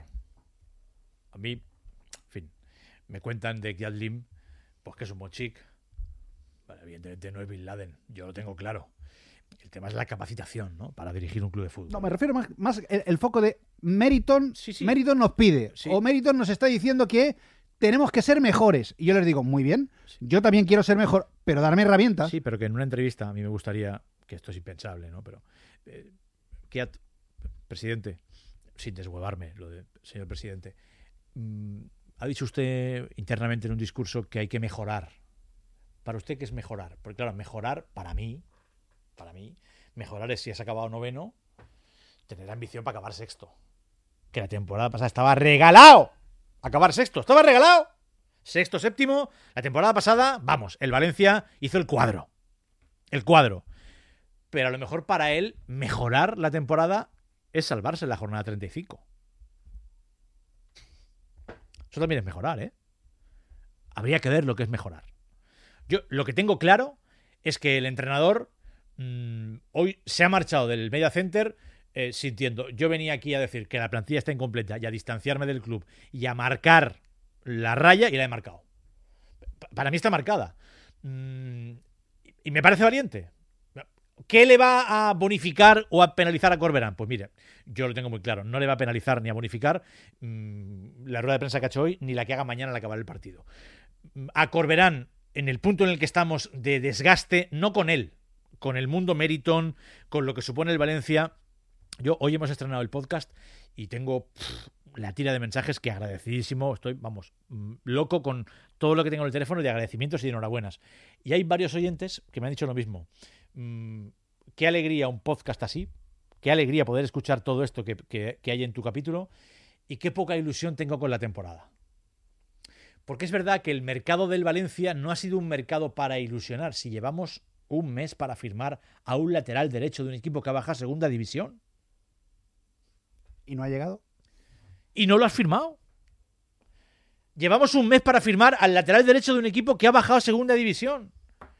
A mí, en fin, me cuentan de Gyat Lim, pues que es un buen chic. Bueno, evidentemente no es Bin Laden, yo lo tengo claro. El tema es la capacitación, ¿no? Para dirigir un club de fútbol. No, me refiero más, más el, el foco de Meriton, sí, sí. Meriton nos pide, sí. O Meriton nos está diciendo que tenemos que ser mejores. Y yo les digo, muy bien, sí. Yo también quiero ser mejor, pero darme herramientas. Sí, pero que en una entrevista a mí me gustaría, que esto es impensable, ¿no? Pero, eh, que presidente, sin deshuevarme, lo de señor presidente, mmm, ha dicho usted internamente en un discurso que hay que mejorar. ¿Para usted qué es mejorar? Porque claro, mejorar para mí, para mí, mejorar es si has acabado noveno, tener ambición para acabar sexto. Que la temporada pasada estaba regalado. Acabar sexto, estaba regalado. Sexto, séptimo, la temporada pasada, vamos, el Valencia hizo el cuadro. El cuadro. Pero a lo mejor para él, mejorar la temporada es salvarse en la jornada treinta y cinco. Eso también es mejorar, ¿eh? Habría que ver lo que es mejorar. Yo lo que tengo claro es que el entrenador mmm, hoy se ha marchado del Media Center eh, sintiendo, yo venía aquí a decir que la plantilla está incompleta y a distanciarme del club y a marcar la raya y la he marcado. P- para mí está marcada. Mm, y me parece valiente. ¿Qué le va a bonificar o a penalizar a Corberán? Pues mire, yo lo tengo muy claro. No le va a penalizar ni a bonificar mmm, la rueda de prensa que ha hecho hoy, ni la que haga mañana al acabar el partido. A Corberán, en el punto en el que estamos de desgaste, no con él, con el mundo Meriton, con lo que supone el Valencia. Yo hoy hemos estrenado el podcast y tengo pff, la tira de mensajes que agradecidísimo. Estoy, vamos, loco con todo lo que tengo en el teléfono de agradecimientos y de enhorabuenas. Y hay varios oyentes que me han dicho lo mismo. Mm, qué alegría un podcast así, qué alegría poder escuchar todo esto que, que, que hay en tu capítulo y qué poca ilusión tengo con la temporada. Porque es verdad que el mercado del Valencia no ha sido un mercado para ilusionar. Si llevamos un mes para firmar a un lateral derecho de un equipo que ha bajado a segunda división. ¿Y no ha llegado? Y no lo has firmado. Llevamos un mes para firmar al lateral derecho de un equipo que ha bajado a segunda división.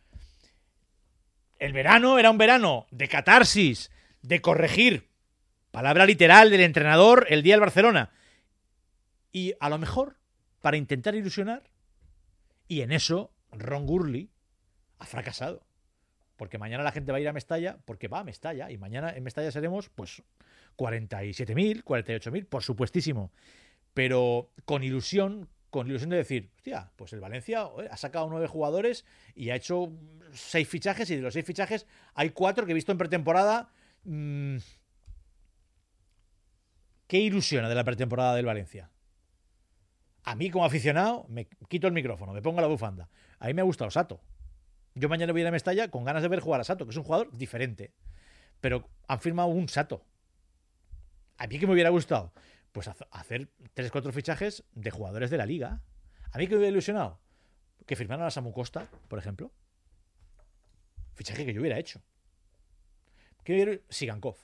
El verano era un verano de catarsis, de corregir, palabra literal del entrenador el día del Barcelona. Y a lo mejor, para intentar ilusionar, y en eso Ron Gurley ha fracasado. Porque mañana la gente va a ir a Mestalla, porque va a Mestalla, y mañana en Mestalla seremos, pues, cuarenta y siete mil, cuarenta y ocho mil, por supuestísimo. Pero con ilusión, con ilusión de decir, hostia, pues el Valencia ha sacado nueve jugadores y ha hecho seis fichajes, y de los seis fichajes hay cuatro que he visto en pretemporada. Mmm, ¿Qué ilusiona de la pretemporada del Valencia? A mí, como aficionado, me quito el micrófono, me pongo la bufanda. A mí me ha gustado Sato. Yo mañana voy a ir a Mestalla con ganas de ver jugar a Sato, que es un jugador diferente. Pero han firmado un Sato. ¿A mí qué me hubiera gustado? Pues hacer tres cuatro fichajes de jugadores de la liga. ¿A mí qué me hubiera ilusionado? Que firmaran a Samu Costa, por ejemplo. Fichaje que yo hubiera hecho. Que hubiera Sigankov.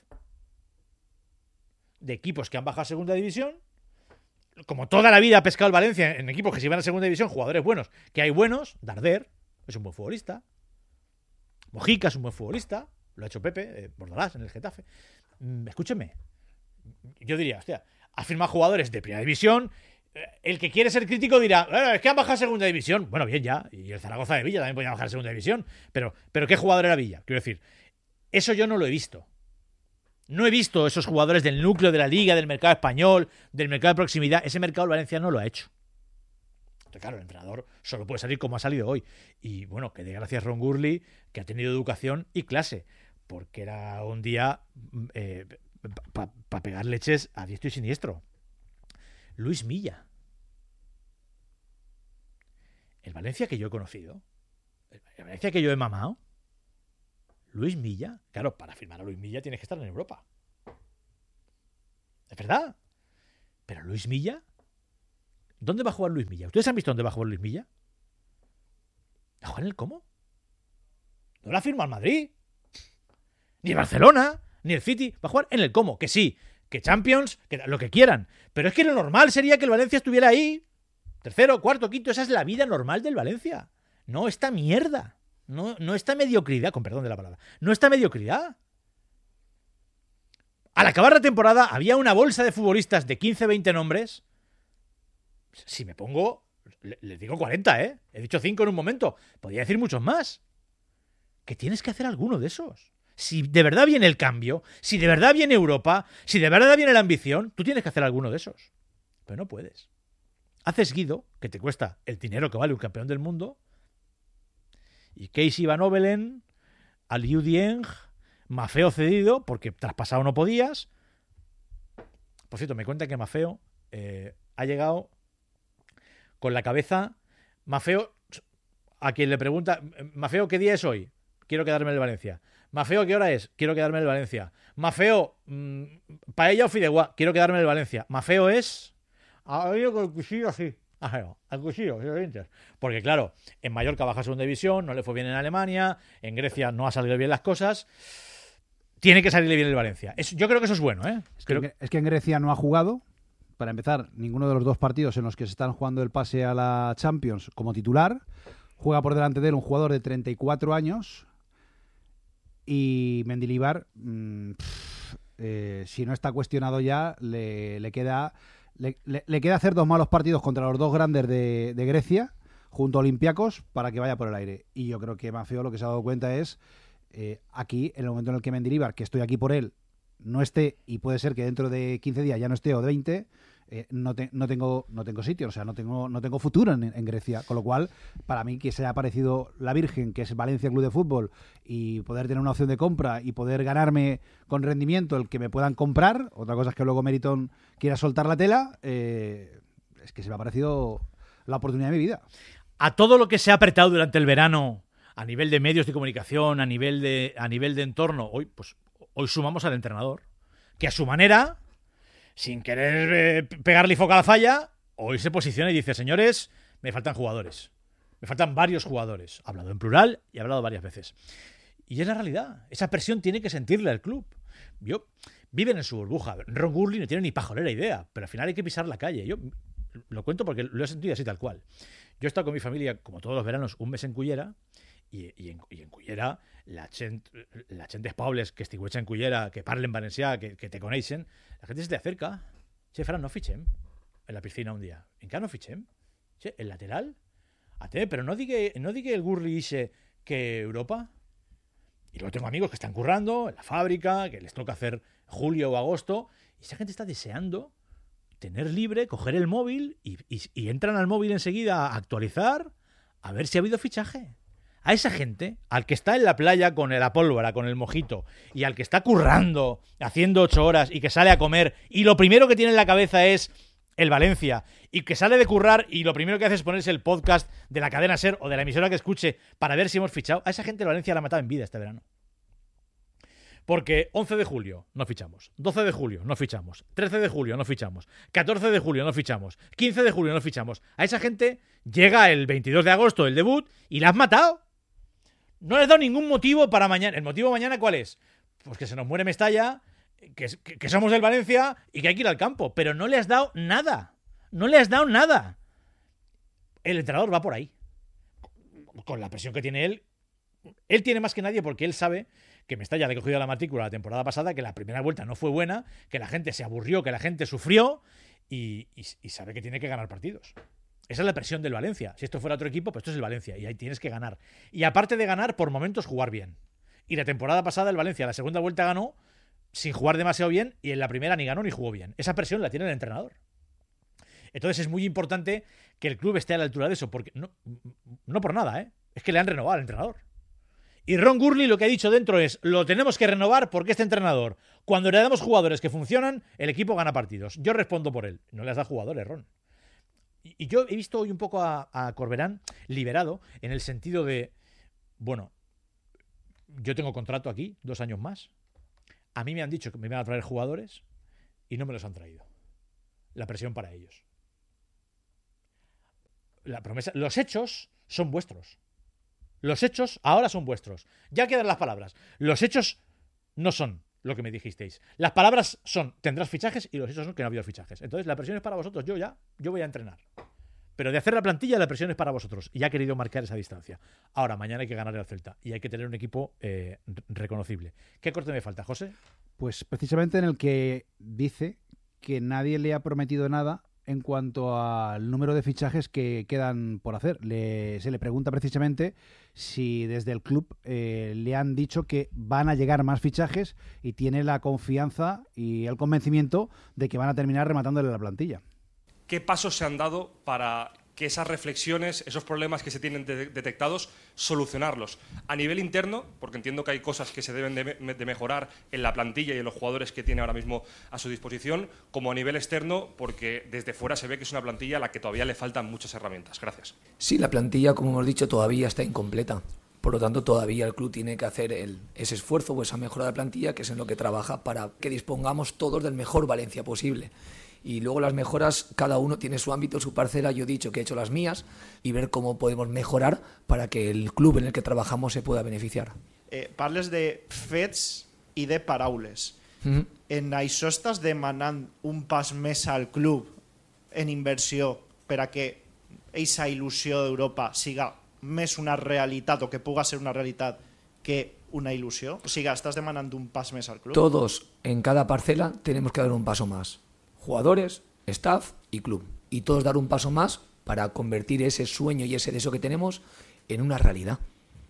De equipos que han bajado a segunda división. Como toda la vida ha pescado el Valencia en equipos que se van a segunda división, jugadores buenos. Que hay buenos. Darder es un buen futbolista. Mojica es un buen futbolista. Lo ha hecho Pepe, eh, Bordalás en el Getafe. Mm, escúchenme. Yo diría, hostia, ha firmado jugadores de primera división. El que quiere ser crítico dirá, eh, es que han bajado a segunda división. Bueno, bien, ya. Y el Zaragoza de Villa también podía bajar a segunda división. Pero, pero ¿qué jugador era Villa? Quiero decir, eso yo no lo he visto. No he visto esos jugadores del núcleo de la liga, del mercado español, del mercado de proximidad. Ese mercado el Valencia no lo ha hecho. Entonces, claro, el entrenador solo puede salir como ha salido hoy. Y bueno, que dé gracias Ron Gurley, que ha tenido educación y clase. Porque era un día eh, para pa pegar leches a diestro y siniestro. Luis Milla. El Valencia que yo he conocido, el Valencia que yo he mamado, Luis Milla. Claro, para firmar a Luis Milla tienes que estar en Europa. Es verdad. Pero Luis Milla, ¿dónde va a jugar Luis Milla? ¿Ustedes han visto dónde va a jugar Luis Milla? ¿Va a jugar en el cómo? No la firma el Madrid, ni el Barcelona, ni el City. Va a jugar en el cómo. Que sí, que Champions, que lo que quieran. Pero es que lo normal sería que el Valencia estuviera ahí. Tercero, cuarto, quinto. Esa es la vida normal del Valencia. No esta mierda. No, no esta mediocridad, con perdón de la palabra. No esta mediocridad. Al acabar la temporada había una bolsa de futbolistas de quince, veinte nombres. Si me pongo, les digo cuarenta, ¿eh? He dicho cinco en un momento. Podría decir muchos más. Que tienes que hacer alguno de esos. Si de verdad viene el cambio, si de verdad viene Europa, si de verdad viene la ambición, tú tienes que hacer alguno de esos. Pero no puedes. Haces Guido, que te cuesta el dinero que vale un campeón del mundo, y Casey Van Ovelen, Aliou Dieng, Maffeo cedido, porque traspasado no podías. Por cierto, me cuentan que Maffeo eh, ha llegado con la cabeza. Maffeo, a quien le pregunta, Maffeo, ¿qué día es hoy? Quiero quedarme en el Valencia. Maffeo, ¿qué hora es? Quiero quedarme en el Valencia. Maffeo, mmm, paella o fideuá, quiero quedarme en el Valencia. Maffeo es... Ha ido con el cuchillo así. Al cuchillo, porque claro, en Mallorca baja a segunda división, no le fue bien en Alemania, en Grecia no ha salido bien las cosas, tiene que salirle bien el Valencia. Es, yo creo que eso es bueno, ¿eh? Es, creo... que, es que en Grecia no ha jugado, para empezar, ninguno de los dos partidos en los que se están jugando el pase a la Champions como titular. Juega por delante de él un jugador de treinta y cuatro años y Mendilibar, mmm, pff, eh, si no está cuestionado ya, le, le queda... Le, le, le queda hacer dos malos partidos contra los dos grandes de, de Grecia, junto a Olympiacos, para que vaya por el aire. Y yo creo que Maffeo lo que se ha dado cuenta es Eh, aquí, en el momento en el que Mendilibar, que estoy aquí por él, no esté, y puede ser que dentro de quince días ya no esté, o de veinte, eh, no, te, no, tengo, no tengo sitio, o sea, no tengo, no tengo futuro en, en Grecia. Con lo cual, para mí, que se haya aparecido la Virgen, que es Valencia Club de Fútbol, y poder tener una opción de compra y poder ganarme con rendimiento el que me puedan comprar, otra cosa es que luego Meriton quiera soltar la tela, eh, es que se me ha parecido la oportunidad de mi vida. A todo lo que se ha apretado durante el verano, a nivel de medios de comunicación, a nivel de, a nivel de entorno, hoy, pues, hoy sumamos al entrenador, que a su manera, sin querer eh, pegarle foco a la falla, hoy se posiciona y dice, señores, me faltan jugadores. Me faltan varios jugadores. Ha hablado en plural y ha hablado varias veces. Y es la realidad. Esa presión tiene que sentirla el club. Yo, viven en su burbuja. Ron Gurley no tiene ni pajolera idea, pero al final hay que pisar la calle. Yo lo cuento porque lo he sentido así tal cual. Yo he estado con mi familia, como todos los veranos, un mes en Cullera, i, i, en, i en Cullera la gent, la gent dels pobles que estiguetxa en Cullera, que parlen valencià, que, que te coneixen, la gente se te acerca. Che, Fran, no fitxem en la piscina un dia. Encara no fitxem? Che, el lateral? A te, pero no digue, no digue el Gurri ixe que Europa. Y luego tengo amigos que están currando en la fábrica, que les toca hacer julio o agosto, y esa gente está deseando tener libre, coger el móvil y, y, y entran al móvil enseguida a actualizar, a ver si ha habido fichaje. A esa gente, al que está en la playa con la pólvora, con el mojito, y al que está currando, haciendo ocho horas y que sale a comer, y lo primero que tiene en la cabeza es el Valencia, y que sale de currar y lo primero que hace es ponerse el podcast de la cadena SER o de la emisora que escuche para ver si hemos fichado, a esa gente el Valencia la ha matado en vida este verano. Porque once de julio no fichamos, doce de julio no fichamos, trece de julio no fichamos, catorce de julio no fichamos, quince de julio no fichamos. A esa gente llega el veintidós de agosto el debut y la has matado. No les he dado ningún motivo para mañana. ¿El motivo mañana cuál es? Pues que se nos muere Mestalla, que, que, que somos del Valencia y que hay que ir al campo. Pero no le has dado nada. No le has dado nada. El entrenador va por ahí. Con la presión que tiene él. Él tiene más que nadie porque él sabe que Mestalla le ha cogido la matrícula la temporada pasada, que la primera vuelta no fue buena, que la gente se aburrió, que la gente sufrió y, y, y sabe que tiene que ganar partidos. Esa es la presión del Valencia. Si esto fuera otro equipo, pues esto es el Valencia y ahí tienes que ganar. Y aparte de ganar, por momentos jugar bien. Y la temporada pasada el Valencia, la segunda vuelta ganó sin jugar demasiado bien y en la primera ni ganó ni jugó bien. Esa presión la tiene el entrenador. Entonces es muy importante que el club esté a la altura de eso, porque no, no por nada, ¿eh? Es que le han renovado al entrenador. Y Ron Gurley lo que ha dicho dentro es, lo tenemos que renovar porque este entrenador, cuando le damos jugadores que funcionan, el equipo gana partidos. Yo respondo por él. No le has dado jugadores, Ron. Y yo he visto hoy un poco a, a Corberán liberado en el sentido de, bueno, yo tengo contrato aquí, dos años más. A mí me han dicho que me iban a traer jugadores y no me los han traído. La presión para ellos. La promesa, los hechos son vuestros. Los hechos ahora son vuestros. Ya quedan las palabras. Los hechos no son lo que me dijisteis. Las palabras son, tendrás fichajes, y los hechos son que no ha habido fichajes. Entonces la presión es para vosotros. Yo ya, yo voy a entrenar. Pero de hacer la plantilla, la presión es para vosotros. Y ha querido marcar esa distancia. Ahora, mañana hay que ganar al Celta. Y hay que tener un equipo eh, reconocible. ¿Qué corte me falta, José? Pues precisamente en el que dice que nadie le ha prometido nada en cuanto al número de fichajes que quedan por hacer. Le, se le pregunta precisamente si desde el club eh, le han dicho que van a llegar más fichajes y tiene la confianza y el convencimiento de que van a terminar rematándole la plantilla. ¿Qué pasos se han dado para que esas reflexiones, esos problemas que se tienen de detectados, solucionarlos? A nivel interno, porque entiendo que hay cosas que se deben de, me de mejorar en la plantilla y en los jugadores que tiene ahora mismo a su disposición, como a nivel externo, porque desde fuera se ve que es una plantilla a la que todavía le faltan muchas herramientas. Gracias. Sí, la plantilla, como hemos dicho, todavía está incompleta. Por lo tanto, todavía el club tiene que hacer el, ese esfuerzo o esa mejora de la plantilla, que es en lo que trabaja para que dispongamos todos del mejor Valencia posible. Y luego las mejoras, cada uno tiene su ámbito, su parcela. Yo he dicho que he hecho las mías y ver cómo podemos mejorar para que el club en el que trabajamos se pueda beneficiar. Eh, parles de fets i de paraules. Mm-hmm. En això estàs demanant un pas més al club en inversió per a que aquesta il·lusió d'Europa siga més una realitat o que puga ser una realitat que una ilusión? O sea, ¿estás demandando un paso más al club? Todos en cada parcela tenemos que dar un paso más. Jugadores, staff y club. Y todos dar un paso más para convertir ese sueño y ese deseo que tenemos en una realidad.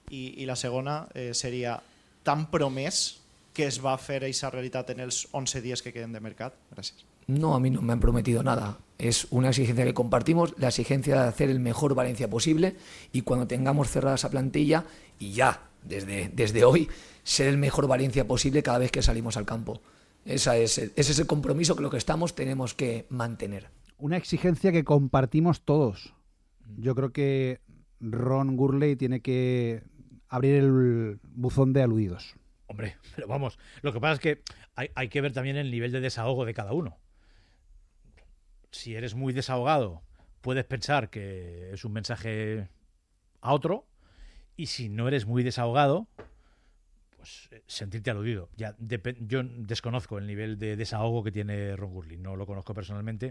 I, i la segona eh, seria tan promès que es va fer aquesta realitat en els once dies que queden de mercat? Gràcies. No, a mí no me han prometido nada. Es una exigencia que compartimos, la exigencia de hacer el mejor Valencia posible y cuando tengamos cerrada esa plantilla y ya, desde, desde hoy, ser el mejor Valencia posible cada vez que salimos al campo. Esa es, ese es el compromiso que lo que estamos tenemos que mantener. Una exigencia que compartimos todos. Yo creo que Ron Gurley tiene que abrir el buzón de aludidos. Hombre, pero vamos, lo que pasa es que hay, hay que ver también el nivel de desahogo de cada uno. Si eres muy desahogado, puedes pensar que es un mensaje a otro, y si no eres muy desahogado, pues sentirte aludido. Ya yo desconozco el nivel de desahogo que tiene Ron Gurley, no lo conozco personalmente,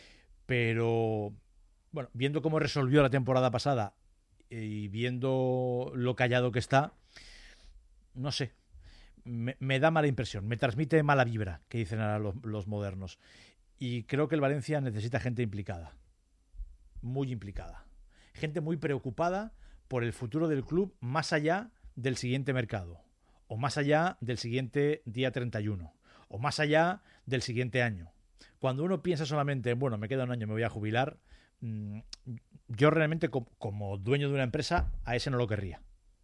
pero bueno, viendo cómo resolvió la temporada pasada y viendo lo callado que está, no sé, me, me da mala impresión, me transmite mala vibra, que dicen ahora los, los modernos. Y creo que el Valencia necesita gente implicada, muy implicada. Gente muy preocupada por el futuro del club más allá del siguiente mercado, o más allá del siguiente día treinta y uno, o más allá del siguiente año. Cuando uno piensa solamente en, bueno, me queda un año, me voy a jubilar, mmm, yo realmente como, como dueño de una empresa a ese no lo querría.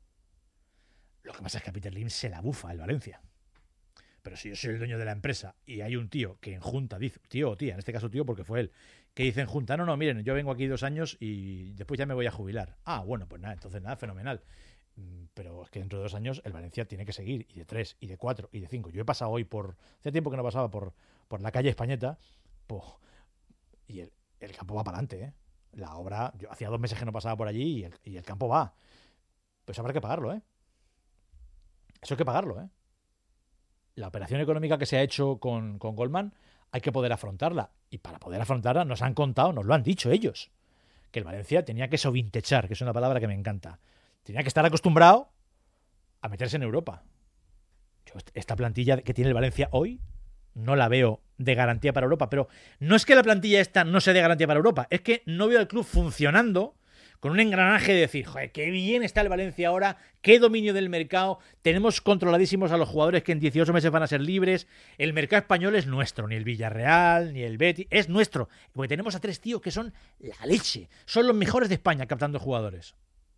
Lo que pasa es que a Peter Lim se la bufa el Valencia. Pero si yo soy el dueño de la empresa y hay un tío que en junta dice, tío o tía, en este caso tío porque fue él, que dice en junta, no, no, miren, yo vengo aquí dos años y después ya me voy a jubilar. Ah, bueno, pues nada, entonces nada, fenomenal. Pero es que dentro de dos años el Valencia tiene que seguir, y de tres, y de cuatro, y de cinco. Yo he pasado hoy por, hace tiempo que no pasaba por, por la calle Españeta, pues, y el, el campo va para adelante, ¿eh? La obra, yo hacía dos meses que no pasaba por allí y el, y el campo va. Pues habrá que pagarlo, ¿eh? Eso hay que pagarlo, ¿eh? La operación económica que se ha hecho con, con Goldman hay que poder afrontarla. Y para poder afrontarla nos han contado, nos lo han dicho ellos, que el Valencia tenía que sovintechar, que es una palabra que me encanta. Tenía que estar acostumbrado a meterse en Europa. Yo esta plantilla que tiene el Valencia hoy no la veo de garantía para Europa. Pero no es que la plantilla esta no sea de garantía para Europa, es que no veo al club funcionando con un engranaje de decir, joder, qué bien está el Valencia ahora, qué dominio del mercado, tenemos controladísimos a los jugadores que en dieciocho meses van a ser libres, el mercado español es nuestro, ni el Villarreal, ni el Betis, es nuestro, porque tenemos a tres tíos que son la leche, son los mejores de España captando jugadores.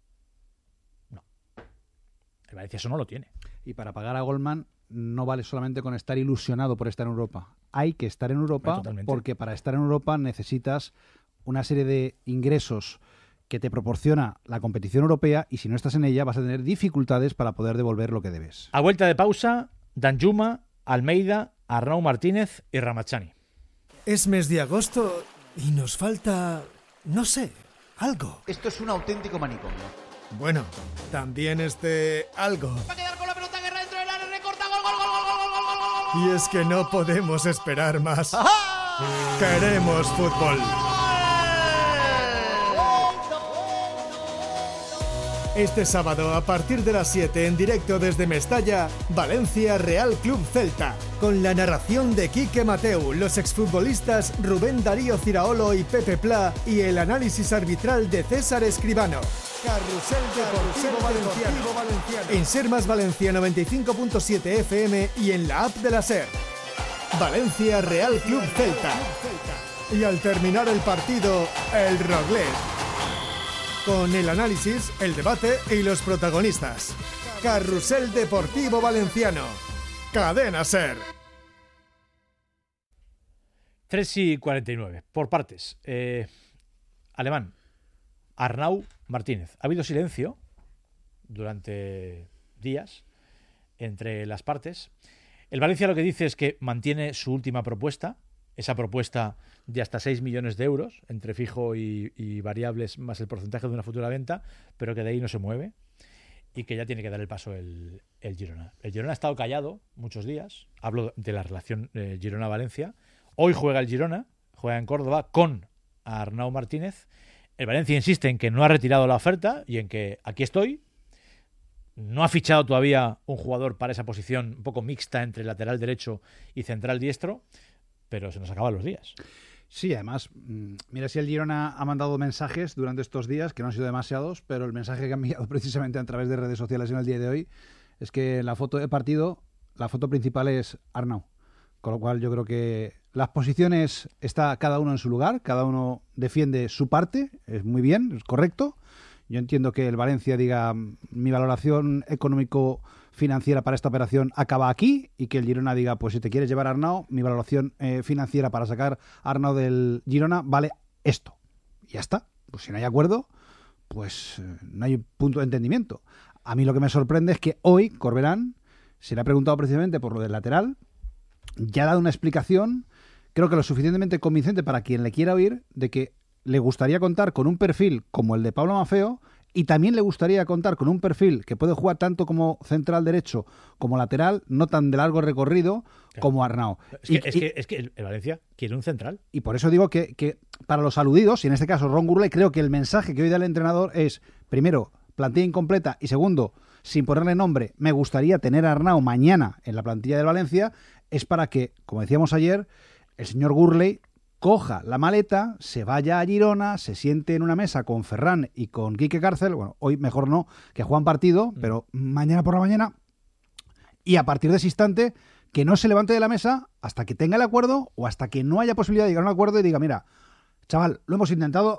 No, el Valencia eso no lo tiene. Y para pagar a Goldman no vale solamente con estar ilusionado por estar en Europa, hay que estar en Europa, Totalmente. Porque para estar en Europa necesitas una serie de ingresos que te proporciona la competición europea, y si no estás en ella vas a tener dificultades para poder devolver lo que debes. A vuelta de pausa, Danjuma, Almeida, Arnau Martínez y Ramazani. Es mes de agosto y nos falta, no sé, algo. Esto es un auténtico manicomio. Bueno, también este algo. Va a quedar con la pelota, Guerra dentro del área, recorta, gol, gol, gol, gol, gol, gol, gol. Y es que no podemos esperar más. ¡Ajá! Queremos fútbol. Este sábado, a partir de las siete, en directo desde Mestalla, Valencia Real Club Celta, con la narración de Quique Mateu, los exfutbolistas Rubén Darío Ciraolo y Pepe Pla, y el análisis arbitral de César Escribano. Carrusel Deportivo Valenciano. Valenciano. En Ser Más Valencia noventa y cinco punto siete F M y en la app de la Ser. Valencia Real Club Celta. Y al terminar el partido, el Roglet. Con el análisis, el debate y los protagonistas. Carrusel Deportivo Valenciano. Cadena Ser. tres y cuarenta y nueve. Por partes. Eh, Alemán. Arnau Martínez. Ha habido silencio durante días entre las partes. El Valencia lo que dice es que mantiene su última propuesta. Esa propuesta de hasta seis millones de euros, entre fijo y, y variables, más el porcentaje de una futura venta, pero que de ahí no se mueve y que ya tiene que dar el paso el, el Girona. El Girona ha estado callado muchos días. Hablo de la relación eh, Girona-Valencia. Hoy juega el Girona, juega en Córdoba con Arnau Martínez. El Valencia insiste en que no ha retirado la oferta y en que aquí estoy. No ha fichado todavía un jugador para esa posición un poco mixta entre lateral derecho y central diestro, pero se nos acaban los días. Sí, además, mira, si el Girona ha mandado mensajes durante estos días, que no han sido demasiados, pero el mensaje que han enviado precisamente a través de redes sociales en el día de hoy es que en la foto de partido, la foto principal es Arnau. Con lo cual yo creo que las posiciones está cada uno en su lugar, cada uno defiende su parte, es muy bien, es correcto. Yo entiendo que el Valencia diga mi valoración económico-financiera para esta operación acaba aquí y que el Girona diga, pues si te quieres llevar a Arnau, mi valoración eh, financiera para sacar a Arnau del Girona vale esto. Y ya está. Pues si no hay acuerdo, pues eh, no hay punto de entendimiento. A mí lo que me sorprende es que hoy Corberán se le ha preguntado precisamente por lo del lateral, ya ha dado una explicación, creo que lo suficientemente convincente para quien le quiera oír, de que le gustaría contar con un perfil como el de Pablo Maffeo y también le gustaría contar con un perfil que puede jugar tanto como central derecho como lateral, no tan de largo recorrido, claro, como Arnau. Es que, y, es, que, es que el Valencia quiere un central. Y por eso digo que, que para los aludidos, y en este caso Ron Gurley, creo que el mensaje que hoy da el entrenador es, primero, plantilla incompleta y segundo, sin ponerle nombre, me gustaría tener a Arnau mañana en la plantilla del Valencia, es para que, como decíamos ayer, el señor Gurley coja la maleta, se vaya a Girona, se siente en una mesa con Ferran y con Quique Cárcel, bueno, hoy mejor no, que juegan partido, mm. pero mañana por la mañana, y a partir de ese instante, que no se levante de la mesa hasta que tenga el acuerdo o hasta que no haya posibilidad de llegar a un acuerdo y diga, mira, chaval, lo hemos intentado,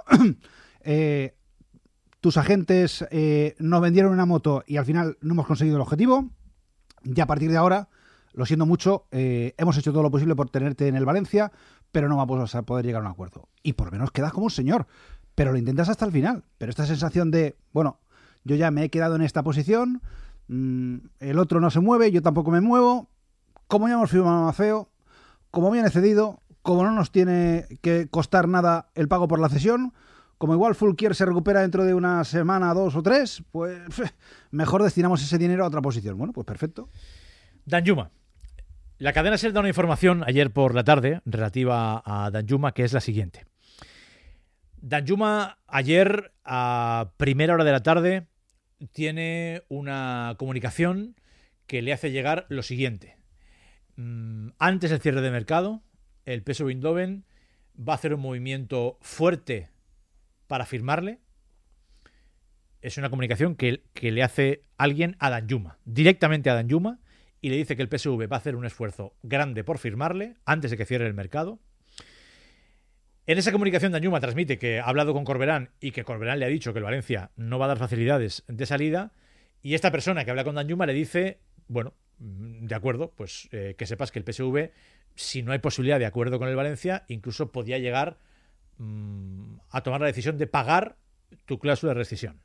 eh, tus agentes eh, nos vendieron una moto y al final no hemos conseguido el objetivo, y a partir de ahora, lo siento mucho, eh, hemos hecho todo lo posible por tenerte en el Valencia, pero no vamos a poder llegar a un acuerdo. Y por lo menos quedas como un señor, pero lo intentas hasta el final. Pero esta sensación de, bueno, yo ya me he quedado en esta posición, mmm, el otro no se mueve, yo tampoco me muevo, como ya hemos firmado a Maffeo, como me han cedido, como no nos tiene que costar nada el pago por la cesión, como igual Fulquier se recupera dentro de una semana, dos o tres, pues mejor destinamos ese dinero a otra posición. Bueno, pues perfecto. Danjuma. La cadena SER da una información ayer por la tarde relativa a Danjuma, que es la siguiente. Danjuma ayer a primera hora de la tarde tiene una comunicación que le hace llegar lo siguiente. Antes del cierre de mercado, el P S V Eindhoven va a hacer un movimiento fuerte para firmarle. Es una comunicación que, que le hace alguien a Danjuma, directamente a Danjuma, y le dice que el P S V va a hacer un esfuerzo grande por firmarle antes de que cierre el mercado. En esa comunicación Danjuma transmite que ha hablado con Corberán y que Corberán le ha dicho que el Valencia no va a dar facilidades de salida, y esta persona que habla con Danjuma le dice, bueno, de acuerdo, pues eh, que sepas que el P S V, si no hay posibilidad de acuerdo con el Valencia, incluso podía llegar mmm, a tomar la decisión de pagar tu cláusula de rescisión.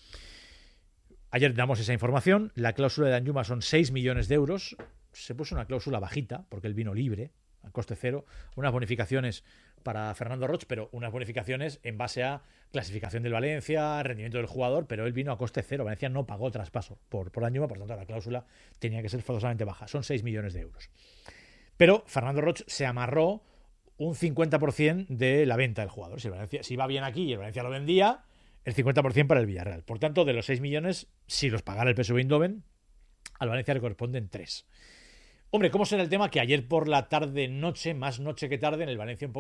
Ayer damos esa información. La cláusula de Danjuma son seis millones de euros. Se puso una cláusula bajita, porque él vino libre, a coste cero. Unas bonificaciones para Fernando Roig, pero unas bonificaciones en base a clasificación del Valencia, rendimiento del jugador, pero él vino a coste cero. Valencia no pagó traspaso por, por Danjuma, por tanto la cláusula tenía que ser forzosamente baja. Son seis millones de euros. Pero Fernando Roig se amarró un cincuenta por ciento de la venta del jugador. Si, el Valencia, si iba bien aquí y el Valencia lo vendía, el cincuenta por ciento para el Villarreal. Por tanto, de los seis millones, si los pagara el P S V Eindhoven, al Valencia le corresponden tres. Hombre, ¿cómo será el tema? Que ayer por la tarde-noche, más noche que tarde, en el Valencia un poco